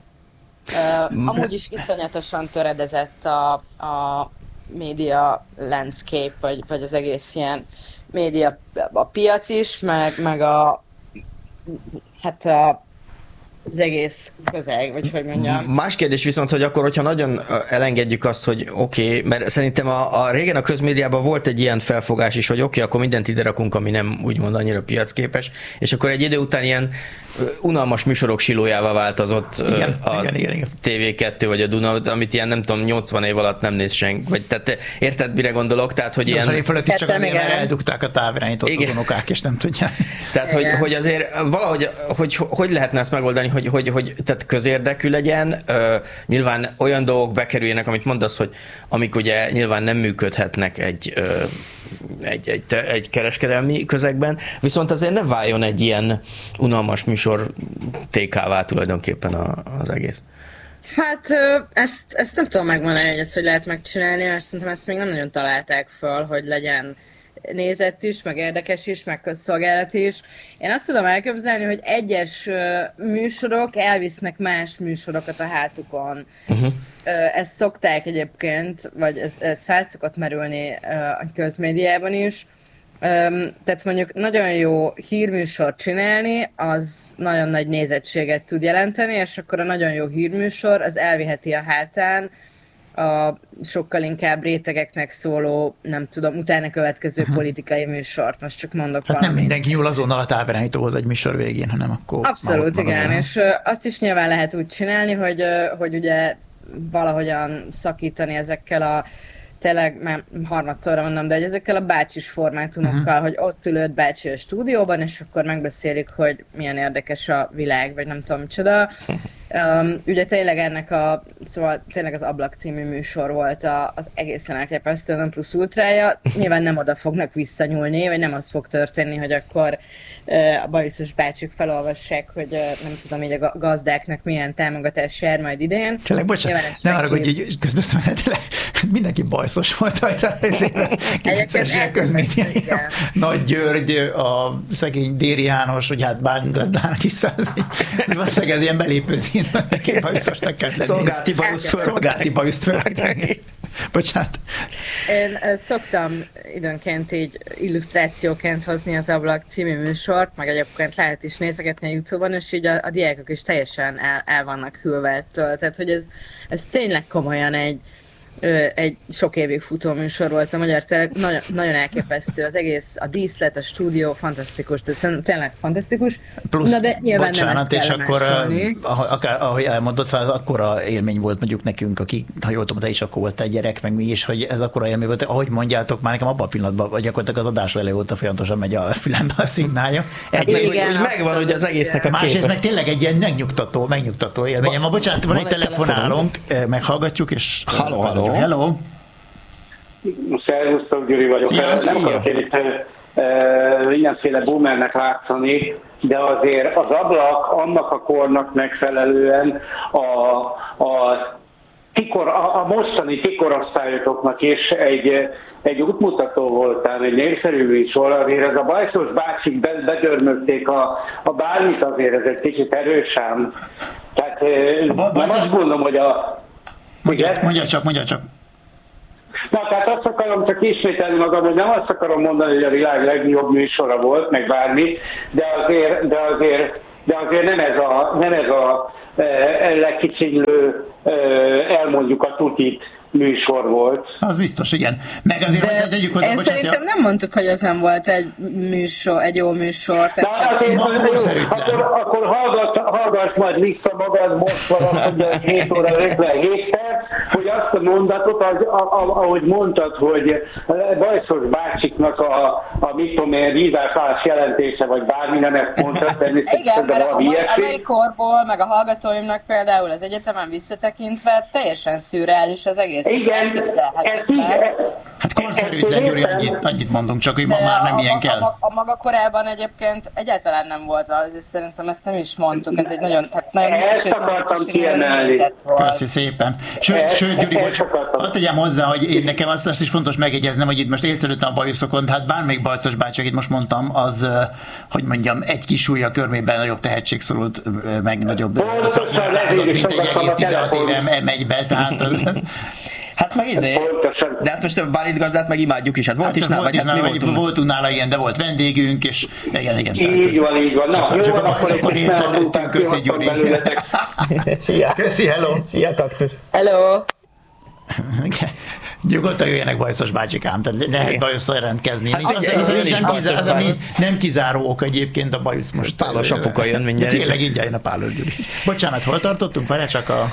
Amúgy is iszonyatosan töredezett a, a média landscape, vagy, vagy az egész ilyen média, a piac is, meg, meg a, hát a az egész közeg, vagy hogy mondjam. Más kérdés viszont, hogy akkor, hogyha nagyon elengedjük azt, hogy oké, okay, mert szerintem a, a régen a közmédiában volt egy ilyen felfogás is, hogy oké, okay, akkor mindent ide rakunk, ami nem úgymond annyira piacképes, és akkor egy idő után ilyen unalmas műsorok silójává változott igen, a igen, igen, igen. té vé kettő vagy a Duna, amit ilyen nem tudom, nyolcvan év alatt nem néz senki. Vagy tehát érted, mire gondolok? Tehát, hogy ilyen... év fölött is csak azért, mert eldugták a távirányítót az unokák, és nem tudják. Tehát, hogy, hogy azért valahogy, hogy, hogy lehetne ezt megoldani, hogy, hogy, hogy tehát közérdekű legyen, uh, nyilván olyan dolgok bekerüljenek, amit mondasz, hogy amik ugye nyilván nem működhetnek egy uh, Egy, egy, egy kereskedelmi közegben, viszont azért ne váljon egy ilyen unalmas műsor té ká-vá tulajdonképpen a, az egész. Hát ezt, ezt nem tudom megmondani, hogy ezt hogy lehet megcsinálni, mert szerintem ezt még nem nagyon találták föl, hogy legyen nézett is, meg érdekes is, meg közszolgálat is. Én azt tudom elképzelni, hogy egyes műsorok elvisznek más műsorokat a hátukon. Uh-huh. Ezt szokták egyébként, vagy ez, ez fel szokott merülni a közmédiában is. Tehát mondjuk nagyon jó hírműsort csinálni, az nagyon nagy nézettséget tud jelenteni, és akkor a nagyon jó hírműsor az elviheti a hátán a sokkal inkább rétegeknek szóló, nem tudom, utána következő uh-huh. politikai műsort. Most csak mondok hát valamit. Nem mindenki nyúl azonnal a távirányítóhoz egy műsor végén, hanem akkor... Abszolút, igen, magad és azt is nyilván lehet úgy csinálni, hogy, hogy ugye valahogyan szakítani ezekkel a tényleg, már harmadszorra mondom, de hogy ezekkel a bácsis formátumokkal, uh-huh. hogy ott ül öt bácsi a stúdióban, és akkor megbeszélik, hogy milyen érdekes a világ, vagy nem tudom micsoda. Um, ugye tényleg ennek a, szóval tényleg az Ablak című műsor volt a, az egészen elképesztő non plus ultrája. Nyilván nem oda fognak visszanyúlni, vagy nem az fog történni, hogy akkor uh, a bajuszos bácsik felolvassák, hogy uh, nem tudom, így a gazdáknak milyen támogatás jár majd idén. Csak bocsánat, ne arra, hogy közben szóval mindenki bajszos volt rajta részében. kilencvenes közmédiában. Nagy György, a szegény Déri János, hogy hát Bálint gazdának is valószínűleg ez ilyen belépő szín, neki bajuszosnak kell lenni. Szolgálti bajusz föl. Szolgálti bajuszt föl. Bocsánat. Én szoktam időnként így illusztrációként hozni az Ablak című műsort, meg egyébként lehet is nézegetni a YouTube-on, és így a, a diákok is teljesen el, el vannak hűlve ettől. Tehát, hogy ez, ez tényleg komolyan egy egy sok évig futó műsor volt a Magyar Televízió, nagyon, nagyon elképesztő, az egész, a díszlet, a stúdió, fantasztikus, tehát tényleg fantasztikus. Plusz, na de nyilván bocsánat, nem és akkor, akár, ahogy elmondod, szóval az akkora élmény volt mondjuk nekünk, akik, ha jól tudom, te is akkor volt egy gyerek, meg mi is, hogy ez akkora élmény volt, ahogy mondjátok, már nekem abban a pillanatban, vagy gyakorlatilag az adás elő volt, a folyamatosan megy a fülembe a szignálja. Egy, hát, igen, úgy megvan, hogy az egésznek a másrészt képe. Meg tényleg egy ilyen megnyugtató, megnyugtató élmény. Ma bocsánat, van, van egy telefonálunk, meghallgatjuk, és halló, halló. Hello! Szervusztok, Gyuri vagyok. Szia, nem akarok én itt uh, ilyenféle boomernek látszani, de azért az ablak annak a kornak megfelelően a, a, tikor, a, a mostani tikorosztályoknak is egy, egy útmutató voltál, egy népszerű műsor, azért ez a Bajszos bácsik bedörmögték a, a bármit, azért ez egy kicsit erősen. Tehát nem azt mondom, hogy a... Mondja, mondja csak, mondja csak. Na, tehát azt akarom csak ismételni magam, hogy nem azt akarom mondani, hogy a világ legjobb műsora volt, meg bármi, de azért, de azért, de azért nem ez a, nem ez a e, legkicsinylő, e, elmondjuk a tutit műsor volt. Az biztos, igen. Meg azért, de hogy tegyük hozzá, én bocsánat, szerintem nem mondtuk, hogy ez nem volt egy műsor, egy jó műsor. Tehát, na, azért, azért, akkor, akkor hallgass, hallgass majd vissza magad, most van azt mondja, hogy hét óra ötvenhét perc, hogy azt a mondatot, az, a, a, ahogy mondtad, hogy Bajszos bácsiknak a, a mit tudom én, vízáltalás jelentése, vagy bármi, nem ezt mondtad, természetesen. Igen, mert a, mai, a mai korból, meg a hallgatóimnak például az egyetemen visszatekintve teljesen szürreális az egész. Igen, ez így. Hát korszerűtlen, Gyuri, annyit, annyit mondunk, csak hogy ma már nem a, ilyen a, kell. A, a maga korában egyébként egyáltalán nem volt az, és szerintem ezt nem is mondtuk, ez egy nagyon, tehát nagyon ezt akartam kiemelni. Köszi szépen. Sőt, sőt Gyuri, bocs, hadd tegyem hozzá, hogy én nekem azt, azt is fontos megjegyeznem, hogy itt most élcelődtem a bajuszokon, hát bármelyik Bajszos bácsi, akit most mondtam, az, hogy mondjam, egy kis ujja körmében nagyobb tehetség szorult, meg nagyobb szakmárázat, mint egy egész tizenhat éve megy be, tehát az, az hát meg izé, de hát most a Bálint gazdát meg imádjuk is, hát volt hát is nála, vagy hát mi voltunk. Voltunk nála, igen, de volt vendégünk, és igen, igen. Így van, így van. Na, csak a bajszokon élcelődtünk, köszi Gyuri. Szia, köszi, hello, szia kaktusz. Hello. Nyugodtan jöjjenek Bajszos bácsikám, tehát lehet bajusszal rendkezni. Hát, az, az, az, az, kizár, az, ami nem kizáró ok egyébként a bajusz most. Pálos apuka jön mindjárt. De tényleg így jön a Pálos Gyuri. Bocsánat, hol tartottunk? Várjál csak a...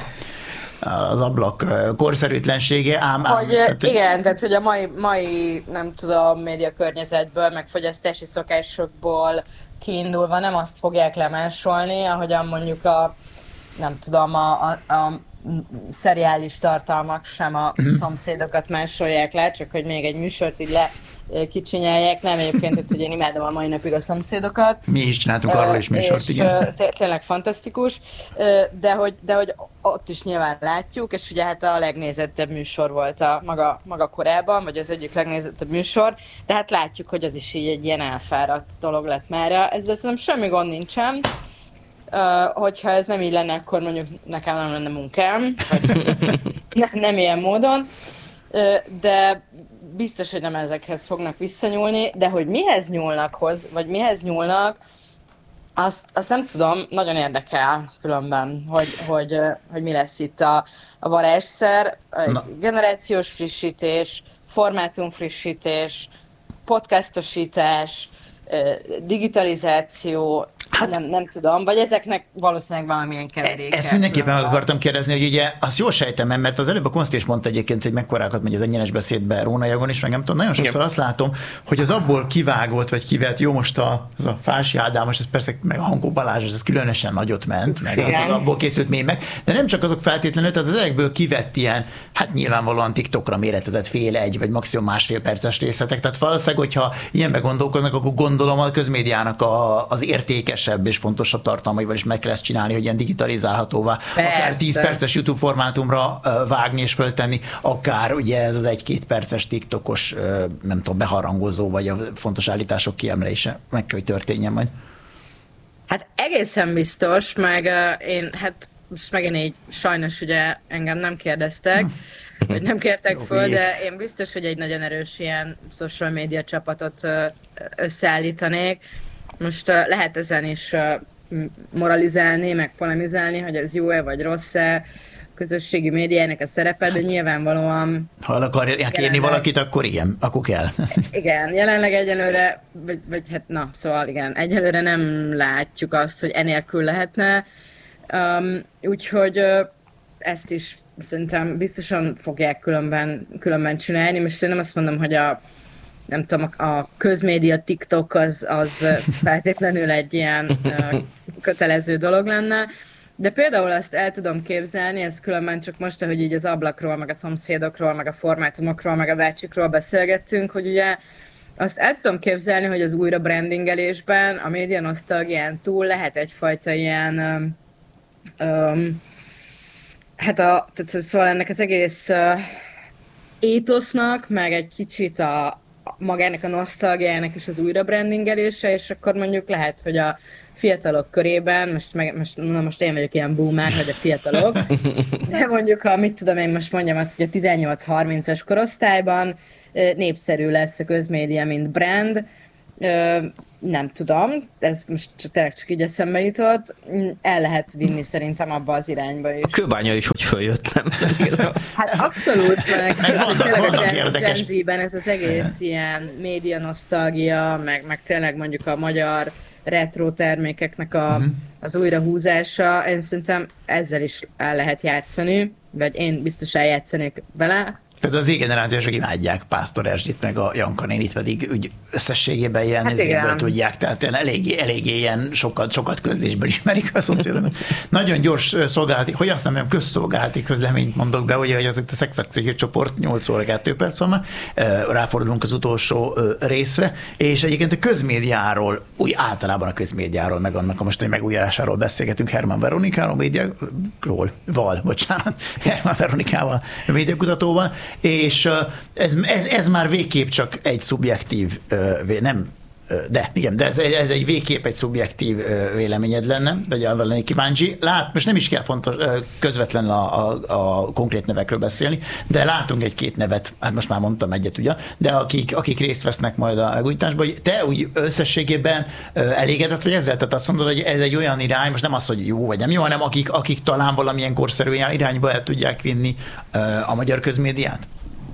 az ablak korszerűtlensége, ám... ám hogy, tehát, igen, tehát hogy a mai, mai, nem tudom, média környezetből, meg fogyasztási szokásokból kiindulva nem azt fogják lemásolni, ahogyan mondjuk a, nem tudom, a, a, a szeriális tartalmak sem a uh-huh. szomszédokat másolják le, csak hogy még egy műsort így le kicsinyelják, nem egyébként, hogy én imádom a mai napig a szomszédokat. Mi is csináltunk arról is műsort, igen. Tényleg fantasztikus, de hogy, de hogy ott is nyilván látjuk, és ugye hát a legnézettebb műsor volt a maga, maga korában, vagy az egyik legnézettebb műsor, de hát látjuk, hogy az is így egy ilyen elfáradt dolog lett mára. Ezzel szerintem semmi gond nincsen. Uh, hogyha ez nem így lenne, akkor mondjuk nekem nem lenne munkám, vagy ne, nem ilyen módon, uh, de biztos, hogy nem ezekhez fognak visszanyúlni, de hogy mihez nyúlnak hoz, vagy mihez nyúlnak, azt, azt nem tudom, nagyon érdekel különben, hogy, hogy, hogy mi lesz itt a, a varázsszer, generációs frissítés, formátumfrissítés, podcastosítás, digitalizáció, hát, nem, nem tudom, vagy ezeknek valószínűleg valamilyen keveréke. Ezt mindenképpen meg akartam kérdezni, hogy ugye azt jól sejtem, mert az előbb a Konszti is mondta egyébként, hogy mekkorákat megy az egyenes beszédbe Róna Jagon is, meg nem tudom, nagyon sokszor azt látom, hogy az abból kivágott, vagy kivett, jó most a, az a Fási Ádám, most ez persze meg a Hankó Balázs, ez különösen nagyot ment, meg igen. abból készült mémek, de nem csak azok feltétlenül, tehát az ezekből kivett ilyen, hát nyilvánvalóan TikTokra méretezett fél egy, vagy maximum másfél perces részletek, tehát valószínűleg, hogyha ilyenbe gondolkoznak, akkor gondolom a közmédiának a, az értékesebb és fontosabb tartalmaival is meg kell ezt csinálni, hogy ilyen digitalizálhatóvá, persze. Akár tíz perces YouTube formátumra vágni és föltenni, akár ugye ez az egy-két perces TikTokos, nem tudom, beharangozó, vagy a fontos állítások kiemelése meg kell, hogy történjen majd. Hát egészen biztos, meg uh, én, hát most megint így sajnos ugye engem nem kérdeztek, vagy nem kértek föl, de én biztos, hogy egy nagyon erős ilyen social media csapatot uh, összeállítanék. Most uh, lehet ezen is uh, moralizálni, meg polemizálni, hogy ez jó-e vagy rossz-e, közösségi médiának a szerepe, de nyilvánvalóan... Ha el akarják kérni valakit, akkor igen, akkor kell. Igen, jelenleg egyelőre, vagy, vagy hát na, szóval igen, egyelőre nem látjuk azt, hogy enélkül lehetne, um, úgyhogy uh, ezt is szerintem biztosan fogják különben, különben csinálni. Most én nem azt mondom, hogy a nem tudom, a közmédia TikTok az, az feltétlenül egy ilyen uh, kötelező dolog lenne, de például azt el tudom képzelni, ez különben csak most, ahogy így az ablakról, meg a szomszédokról, meg a formátumokról, meg a bácsikról beszélgettünk, hogy ugye azt el tudom képzelni, hogy az újra brandingelésben, a média nosztalgián túl lehet egyfajta ilyen, um, um, hát a, tehát szóval ennek az egész uh, étosznak, meg egy kicsit a, magának a nosztalgiájának és az újra brandingelése, és akkor mondjuk lehet, hogy a fiatalok körében, most, meg, most, na most én vagyok ilyen boomer, hogy a fiatalok, de mondjuk, ha mit tudom én most mondjam azt, hogy a tizennyolc-harmincas korosztályban népszerű lesz a közmédia, mint brand, nem tudom, ez most tényleg csak így eszembe jutott, el lehet vinni szerintem abba az irányba is. A Kőbánya is hogy följött, nem? Hát abszolút, meg, meg vannak, tényleg vannak a Gen, érdekes. Gen Z-ben ez az egész ilyen média nosztalgia, meg, meg tényleg mondjuk a magyar retro termékeknek a, uh-huh. az újrahúzása, én szerintem ezzel is el lehet játszani, vagy én biztos eljátszanék vele. Például az Z-generációsok imádják Pásztor Erzsit, meg a Janka nénit pedig úgy összességében ilyen hát ezéből tudják, tehát eléggé, eléggé ilyen sokat, sokat közlésben ismerik a szomszédokat. Nagyon gyors szolgálati, hogy azt nem olyan közszolgálati közleményt mondok be, ugye, hogy az a szexakciói csoport nyolc óra kettő perc van már, ráfordulunk az utolsó részre, és egyébként a közmédiáról, úgy általában a közmédiáról, meg annak a mostani megújításáról beszélgetünk Herman Veronikáról, médiáról, val, bocsánat, Herman Veronikával, médiakutatóval, és ez, ez, ez már végképp csak egy szubjektív, nem, de igen, de ez, ez egy végképp egy szubjektív véleményed lenne, vagy arra lenni kíváncsi. Lát, most nem is kell fontos közvetlenül a, a, a konkrét nevekről beszélni, de látunk egy-két nevet, hát most már mondtam egyet, ugye, de akik, akik részt vesznek majd a megújításban, hogy te úgy összességében elégedett vagy ezzel? Tehát azt mondod, hogy ez egy olyan irány, most nem az, hogy jó vagy nem jó, hanem akik, akik talán valamilyen korszerű irányba el tudják vinni a magyar közmédiát?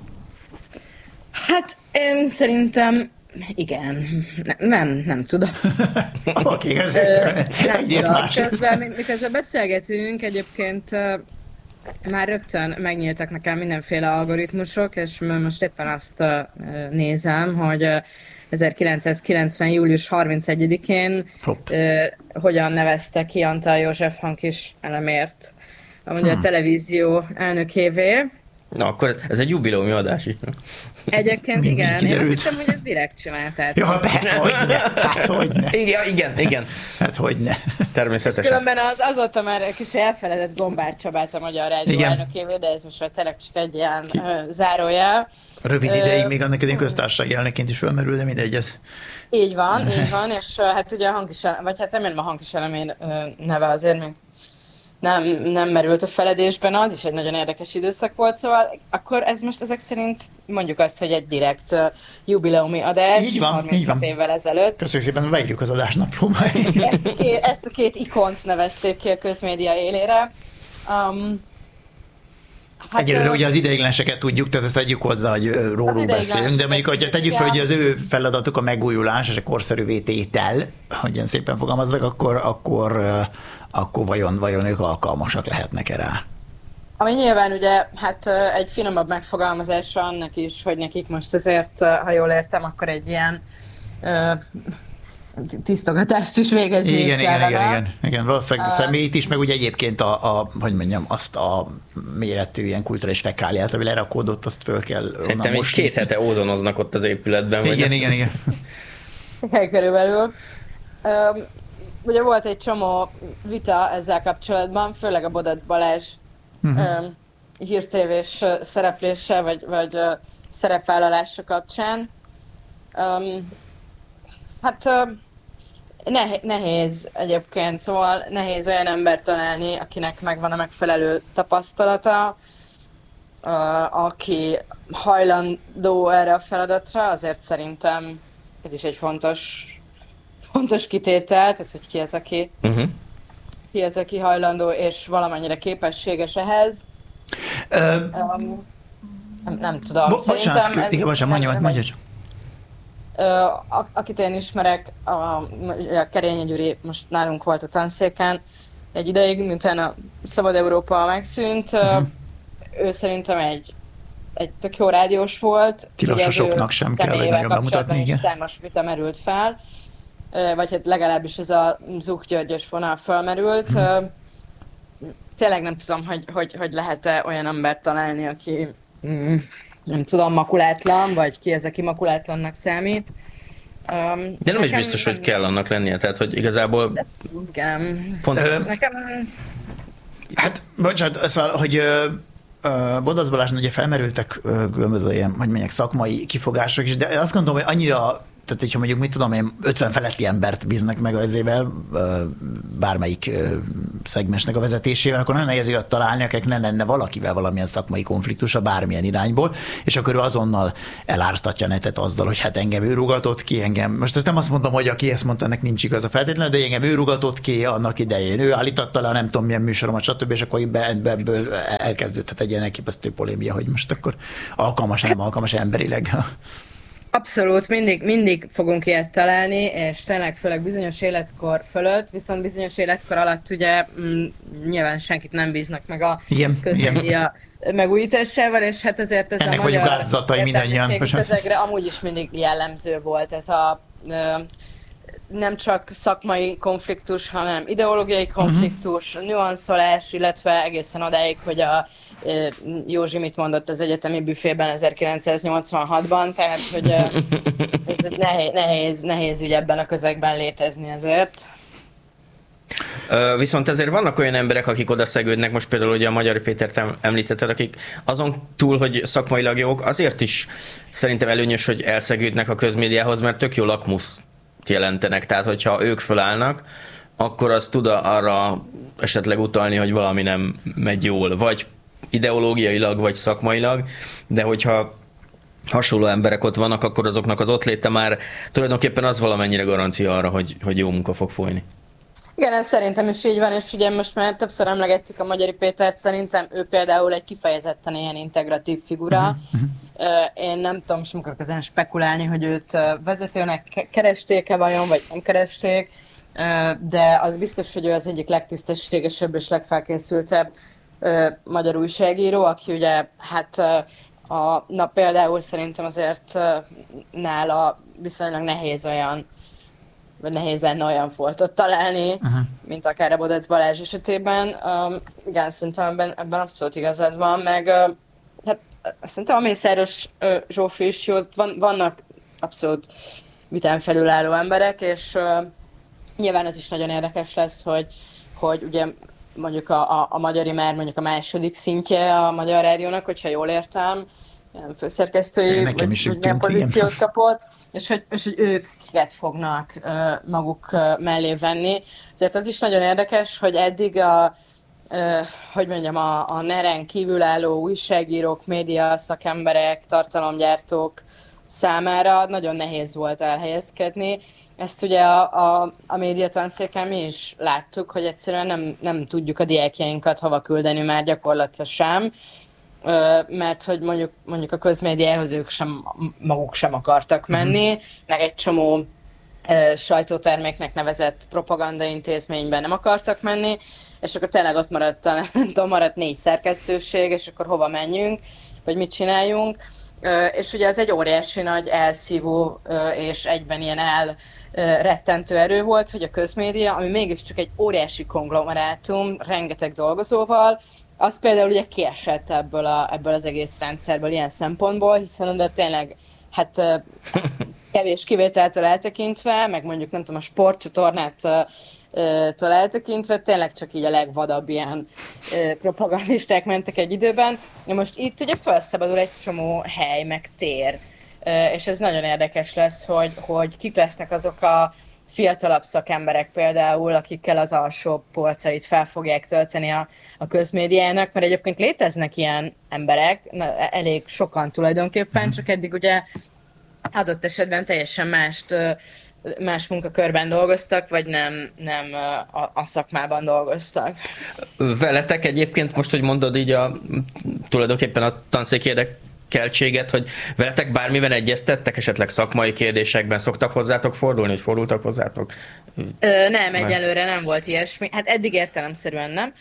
Hát én szerintem igen. Nem, nem, nem tudom. Oké, ez egyrészt másrészt. Miközben beszélgetünk, egyébként már rögtön megnyíltak nekem mindenféle algoritmusok, és most éppen azt nézem, hogy ezerkilencszázkilencven. július harmincegyedikén Hopp. hogyan nevezte ki Antal József Hankis elemért a Magyar hmm. Televízió elnökévé. Na, akkor ez egy jubileumi adás is. Egyébként Mindig igen, kiderült. én azt hiszem, hogy ez direkt csinálták. Ja, be, hogyne, hát hogyne. Igen, igen, igen. Hát hogyne. Természetesen. Különben az, azóta már egy kis elfeledett Gombár Csabát a Magyar Rádió elnökévé, de ez most már tényleg csak egy ilyen Ki? zárójel. Rövid ideig még annak idején köztársasági elnökként is felmerül, de mindegy ez. Így van, így van, és hát ugye a Hankis, vagy hát remélem a Hankis elemén neve azért még nem, nem merült a feledésben, az is egy nagyon érdekes időszak volt, szóval akkor ez most ezek szerint mondjuk azt, hogy egy direkt uh, jubileumi adás, így van, így van. évvel ezelőtt. Köszönjük szépen, beírjuk az adásnaplóba. Ezt, a két, ezt a két ikont nevezték ki a közmédia élére. Um, Hát, egyelőre ugye az ideigleneseket tudjuk, tehát ezt tegyük hozzá, hogy róluk beszélünk, de mondjuk, hogyha tegyük fel, hogy az ő feladatuk a megújulás és a korszerűvé tétel, hogy ilyen szépen fogalmazzak, akkor, akkor, akkor vajon, vajon ők alkalmasak lehetnek-e rá? Ami nyilván ugye hát egy finomabb megfogalmazása annak is, hogy nekik most azért, ha jól értem, akkor egy ilyen tisztogatást is végezni igen, kell. Igen, igen, igen, igen. Valószínűleg uh, személyt is, meg ugye egyébként a, a, hogy mondjam, azt a méretű ilyen kulturális fekáliát, ami lerakódott, azt föl kell szerintem még két hete ózonoznak ott az épületben. Igen, vagy igen, igen, igen. Körülbelül. Um, ugye volt egy csomó vita ezzel kapcsolatban, főleg a Bodac Balázs uh-huh. um, hírtévés szereplése, vagy, vagy uh, szerepvállalása kapcsán. Um, Hát nehéz egyébként, szóval nehéz olyan embert találni, akinek megvan a megfelelő tapasztalata, aki hajlandó erre a feladatra, azért szerintem ez is egy fontos, fontos kitétel, tehát hogy ki az, aki, uh-huh. ki az, aki hajlandó és valamennyire képességes ehhez. Uh, um, nem, nem tudom, bo- szerintem bocsánat, ez... Igen, bocsánat, mondja, mondja csak. Uh, akit én ismerek, a, a Kerényi Gyuri most nálunk volt a tanszéken egy ideig, miután a Szabad Európa megszűnt, uh-huh. ő szerintem egy, egy tök jó rádiós volt. Tilossosoknak sem kell, hogy nagyon bemutatni, igen. Számos vita merült fel, vagy hát legalábbis ez a Zuch Györgyös vonal felmerült. Uh-huh. Tényleg nem tudom, hogy, hogy, hogy lehet-e olyan embert találni, aki... Mm, nem tudom, makulátlan, vagy ki ez, aki makulátlannak számít. Um, De nem is biztos, nem... hogy kell annak lennie, tehát hogy igazából... De, igen. Pont... Ö, nekem... Hát, bocsánat, szóval, hogy uh, Bodasz Balázsnál ugye felmerültek uh, különböző ilyen, hogy mondják, szakmai kifogások is, de azt gondolom, hogy annyira, tehát hogyha mondjuk, mit tudom én, ötven feletti embert bíznak meg ezével, uh, bármelyik uh, szegmensnek a vezetésével, akkor nagyon nehéz olyat találni, akik ne lenne valakivel valamilyen szakmai konfliktusa bármilyen irányból, és akkor ő azonnal elársztatja a netet azzal, hogy hát engem ő rugatott ki, engem, most ezt nem azt mondom, hogy aki ezt mondta, ennek nincs igaza feltétlenül, de engem ő rugatott ki annak idején, ő állította le a nem tudom milyen műsoromat, stb., és akkor ebből elkezdődhet egy ilyen elképesztő polémia, hogy most akkor alkalmas, nem alkalmas emberileg. Abszolút, mindig, mindig fogunk ilyet találni, és tényleg főleg bizonyos életkor fölött, viszont bizonyos életkor alatt ugye m, nyilván senkit nem bíznak meg a közmédia megújításával, és hát ezért ez ennek a magyar áldozatai mindannyian. Közegre amúgy is mindig jellemző volt ez a ö, nem csak szakmai konfliktus, hanem ideológiai konfliktus, uh-huh. nüanszolás, illetve egészen odáig, hogy a Józsi mit mondott az egyetemi büfében ezerkilencszáznyolcvanhatban, tehát hogy ez nehéz, nehéz, nehéz ügy ebben a közegben létezni ezért. Viszont ezért vannak olyan emberek, akik oda szegődnek, most például ugye a Magyari Pétert említetted, akik azon túl, hogy szakmailag jók, azért is szerintem előnyös, hogy elszegődnek a közmédiához, mert tök jó lakmuszt jelentenek, tehát hogyha ők fölállnak, akkor az tud arra esetleg utalni, hogy valami nem megy jól, vagy ideológiailag, vagy szakmailag, de hogyha hasonló emberek ott vannak, akkor azoknak az ott léte már tulajdonképpen az valamennyire garancia arra, hogy, hogy jó munka fog folyni. Igen, ez szerintem is így van, és ugye most már többször emlegettük a Magyari Pétert, szerintem ő például egy kifejezetten ilyen integratív figura. Uh-huh. Én nem tudom, most nem akarok ezen spekulálni, hogy őt vezetőnek keresték-e vajon, vagy nem keresték, de az biztos, hogy ő az egyik legtisztességesebb és legfelkészültebb magyar újságíró, aki ugye hát a, na például szerintem azért nála viszonylag nehéz olyan, vagy nehéz lenne olyan foltot találni, uh-huh. mint akár a Bodasz Balázs esetében. Um, igen, szerintem ebben, ebben abszolút igazad van, meg uh, hát, szerintem a Mészáros uh, Zsófi is jó, van, vannak abszolút vitán felülálló emberek, és uh, nyilván ez is nagyon érdekes lesz, hogy, hogy ugye mondjuk a, a, a Magyari már mondjuk a második szintje a Magyar Rádiónak, hogyha jól értem, ilyen főszerkesztői vagy, vagy milyen pozíciót kapott, és hogy, és hogy ők kiket fognak uh, maguk uh, mellé venni. Ezért az is nagyon érdekes, hogy eddig a, uh, hogy mondjam, a, a neren kívülálló újságírók, média szakemberek, tartalomgyártók számára nagyon nehéz volt elhelyezkedni. Ezt ugye a, a, a médiatanszéken mi is láttuk, hogy egyszerűen nem, nem tudjuk a diákjainkat hova küldeni már gyakorlatilag sem, mert hogy mondjuk, mondjuk a közmédiához ők sem, maguk sem akartak menni, uh-huh. meg egy csomó sajtóterméknek nevezett propagandaintézményben nem akartak menni, és akkor tényleg ott maradt, nem tudom, maradt négy szerkesztőség, és akkor hova menjünk, vagy mit csináljunk. És ugye ez egy óriási nagy elszívó és egyben ilyen elrettentő erő volt, hogy a közmédia, ami mégiscsak egy óriási konglomerátum, rengeteg dolgozóval, az például ugye kiesett ebből, a, ebből az egész rendszerből ilyen szempontból, hiszen de tényleg hát kevés kivételtől eltekintve, meg mondjuk nem tudom, a sportcsatornától eltekintve, tényleg csak így a legvadabb ilyen propagandisták mentek egy időben. Na most itt ugye felszabadul egy csomó hely, meg tér, és ez nagyon érdekes lesz, hogy, hogy kik lesznek azok a fiatalabb szakemberek például, akikkel az alsó polcait fel fogják tölteni a, a közmédiának, mert egyébként léteznek ilyen emberek, na, elég sokan tulajdonképpen, csak eddig ugye adott esetben teljesen mást, más munkakörben dolgoztak, vagy nem, nem a, a szakmában dolgoztak. Veletek egyébként most, hogy mondod így a, tulajdonképpen a tanszék érdekeltséget, hogy veletek bármiben egyeztettek, esetleg szakmai kérdésekben szoktak hozzátok fordulni, hogy fordultak hozzátok? Ö, nem, egyelőre nem volt ilyesmi. Hát eddig értelemszerűen nem.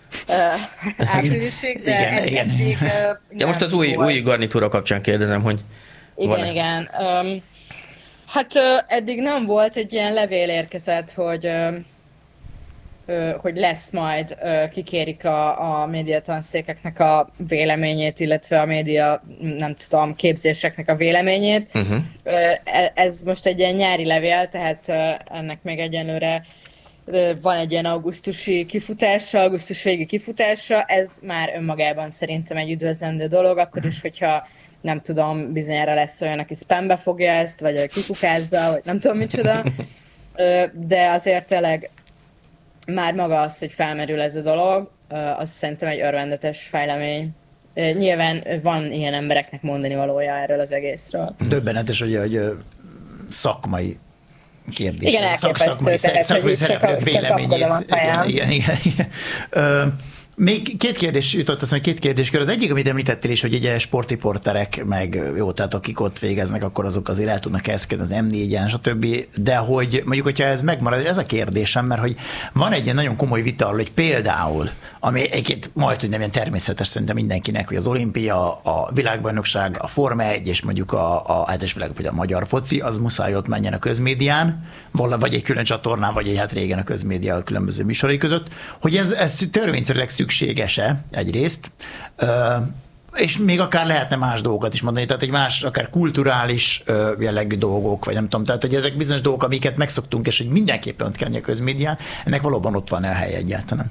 Áprilisig, de igen, ed- igen. eddig ja, most az új, új garnitúra kapcsán kérdezem, hogy igen, van-e? Igen. Um, hát uh, eddig nem volt, egy ilyen levél érkezett, hogy, uh, hogy lesz majd, kikérik a, a médiatanszékeknek a véleményét, illetve a média, nem tudom, képzéseknek a véleményét. Uh-huh. Ez most egy ilyen nyári levél, tehát ennek még egyenlőre van egy ilyen augusztusi kifutása, augusztus végi kifutása, ez már önmagában szerintem egy üdvözlendő dolog, akkor is, hogyha nem tudom, bizonyára lesz olyan, aki spambe fogja ezt, vagy kikukázza, vagy nem tudom micsoda, de azért tényleg már maga az, hogy felmerül ez a dolog, az szerintem egy örvendetes fejlemény. Nyilván van ilyen embereknek mondani valója erről az egészről. Döbbenetes, hogy, hogy szakmai kérdés. Igen, elképesztő, szakmai, tehát, szakmai hogy csak, csak kapkodom a fejem. Igen, igen, igen. Ö, még két kérdés jutott, azt mondja, két kérdéskör. Az egyik, amit említettél is, hogy ugye sportriporterek, meg jó, tehát akik ott végeznek, akkor azok azért el tudnak eszkedni az em négyen, stb. De hogy mondjuk, hogyha ez megmarad, ez a kérdésem, mert hogy van egy ilyen nagyon komoly vita arról, hogy például, ami egyébként majd, hogy nem ilyen természetes szerintem mindenkinek, hogy az olimpia, a világbajnokság, a Forma egy, és mondjuk a, a általános világ, vagy a magyar foci, az muszáj ott menjen a közmédián, vagy egy külön csatornán, vagy egy hát régen a közmédia a különböző műsorai között, hogy ez, ez törvényszerűleg szükséges-e egyrészt, és még akár lehetne más dolgokat is mondani, tehát egy más, akár kulturális jellegű dolgok, vagy nem tudom, tehát hogy ezek bizonyos dolgok, amiket megszoktunk, és hogy mindenképpen ott kell a közmédián, ennek valóban ott van elhely egyáltalán.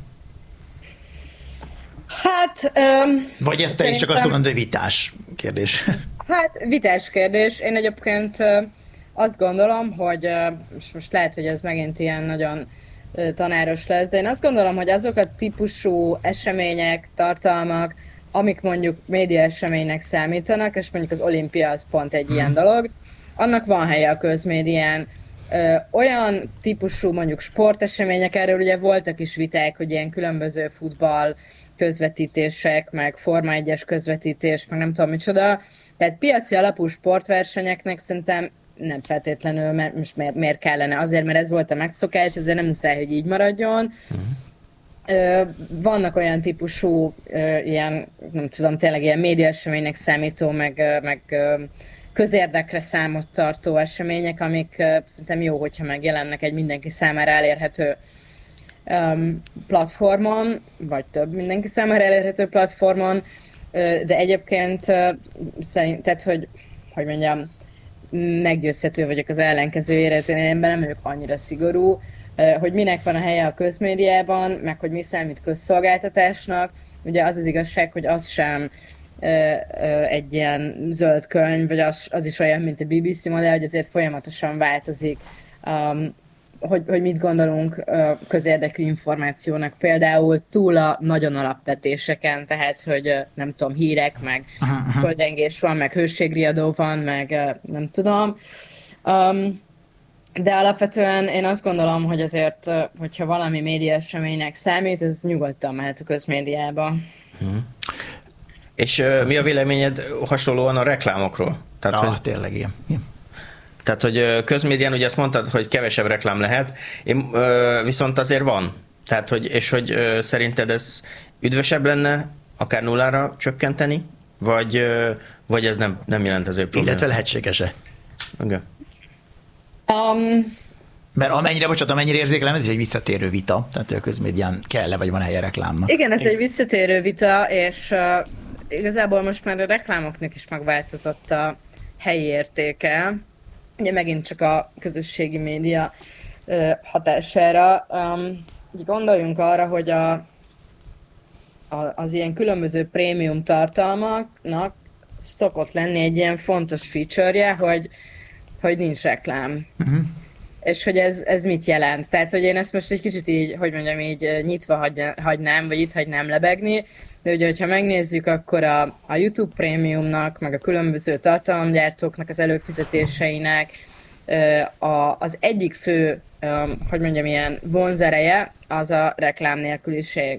Hát... Um, vagy ezt te is csak azt mondod, hogy vitás kérdés. Hát vitás kérdés. Én egyébként uh, azt gondolom, hogy uh, most lehet, hogy ez megint ilyen nagyon uh, tanáros lesz, de én azt gondolom, hogy azok a típusú események, tartalmak, amik mondjuk média eseménynek számítanak, és mondjuk az olimpia az pont egy hmm. ilyen dolog, annak van helye a közmédián. Ö, olyan típusú mondjuk sportesemények, erről ugye voltak is viták, hogy ilyen különböző futball közvetítések, meg Forma egyes közvetítés, meg nem tudom micsoda. Tehát piaci alapú sportversenyeknek szerintem nem feltétlenül, mert most miért, miért kellene? Azért, mert ez volt a megszokás, ezért nem muszáj, hogy így maradjon. Hmm. Vannak olyan típusú, ilyen, nem tudom, tényleg ilyen médiaeseménynek számító, meg, meg közérdekre számot tartó események, amik szerintem jó, hogyha megjelennek egy mindenki számára elérhető platformon, vagy több mindenki számára elérhető platformon, de egyébként szerint, tehát, hogy, hogy mondjam, meggyőzhető vagyok az ellenkezőjére, én ebben nem vagyok annyira szigorú, hogy minek van a helye a közmédiában, meg hogy mi számít közszolgáltatásnak. Ugye az az igazság, hogy az sem egy ilyen zöld könyv, vagy az, az is olyan, mint a bé bé cé modell, hogy azért folyamatosan változik, um, hogy, hogy mit gondolunk közérdekű információnak, például túl a nagyon alapvetéseken, tehát, hogy nem tudom, hírek, meg földrengés van, meg hőségriadó van, meg nem tudom. Um, De alapvetően én azt gondolom, hogy azért, hogyha valami média eseménynek számít, ez nyugodtan mehet a közmédiába. Hmm. És uh, mi a véleményed hasonlóan a reklámokról? Tehát, ah, hogy, tényleg ilyen. Tehát, hogy közmédián ugye azt mondtad, hogy kevesebb reklám lehet, én, uh, viszont azért van. Tehát, hogy, és hogy uh, szerinted ez üdvösebb lenne akár nullára csökkenteni, vagy, uh, vagy ez nem, nem jelent azért problémát? Illetve lehetséges-e? Okay. Um, Mert amennyire, bocsánat, amennyire érzékelem, ez is egy visszatérő vita, tehát a közmédián kell-e, vagy van helye reklámnak? Igen, ez egy visszatérő vita, és uh, igazából most már a reklámoknak is megváltozott a helyi értéke. Ugye megint csak a közösségi média uh, hatására. Um, gondoljunk arra, hogy a, a, az ilyen különböző prémium tartalmaknak szokott lenni egy ilyen fontos feature-je, hogy hogy nincs reklám. Uh-huh. És hogy ez, ez mit jelent. Tehát, hogy én ezt most egy kicsit így, hogy mondjam, így nyitva hagyja, hagynám, vagy itt hagynám lebegni, de ugye, hogyha megnézzük, akkor a, a YouTube Premiumnak, meg a különböző tartalomgyártóknak az előfizetéseinek a, az egyik fő, hogy mondjam, ilyen vonzereje, az a reklám nélküliség.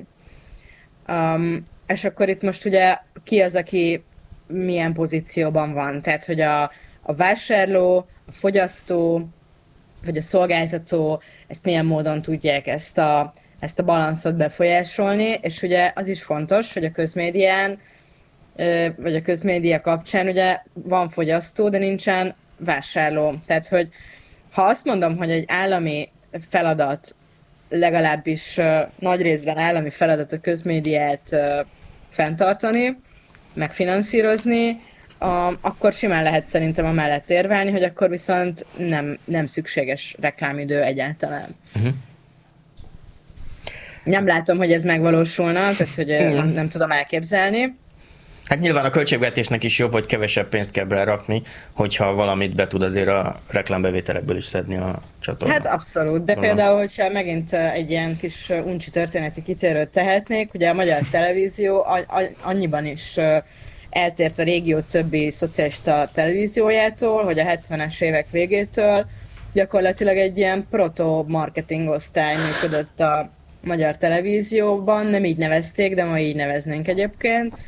Um, és akkor itt most ugye ki az, aki milyen pozícióban van. Tehát, hogy a a vásárló, a fogyasztó, vagy a szolgáltató, ezt milyen módon tudják ezt a, ezt a balanszot befolyásolni, és ugye az is fontos, hogy a közmédián, vagy a közmédia kapcsán ugye van fogyasztó, de nincsen vásárló. Tehát, hogy ha azt mondom, hogy egy állami feladat legalábbis uh, nagy részben állami feladat a közmédiát uh, fenntartani, megfinanszírozni, a, akkor simán lehet szerintem amellett érvelni, hogy akkor viszont nem, nem szükséges reklámidő egyáltalán. Uh-huh. Nem látom, hogy ez megvalósulna, tehát hogy uh, nem, nem tudom elképzelni. Hát nyilván a költségvetésnek is jobb, hogy kevesebb pénzt kell berakni, hogyha valamit be tud azért a reklámbevételekből is szedni a csatorna. Hát abszolút, de Gondolom. Például, hogyha megint egy ilyen kis uncsi történeti kitérőt tehetnék, ugye a magyar televízió annyiban is eltért a régió többi szocialista televíziójától, hogy a hetvenes évek végétől gyakorlatilag egy ilyen proto-marketing osztály működött a magyar televízióban, nem így nevezték, de ma így neveznénk egyébként.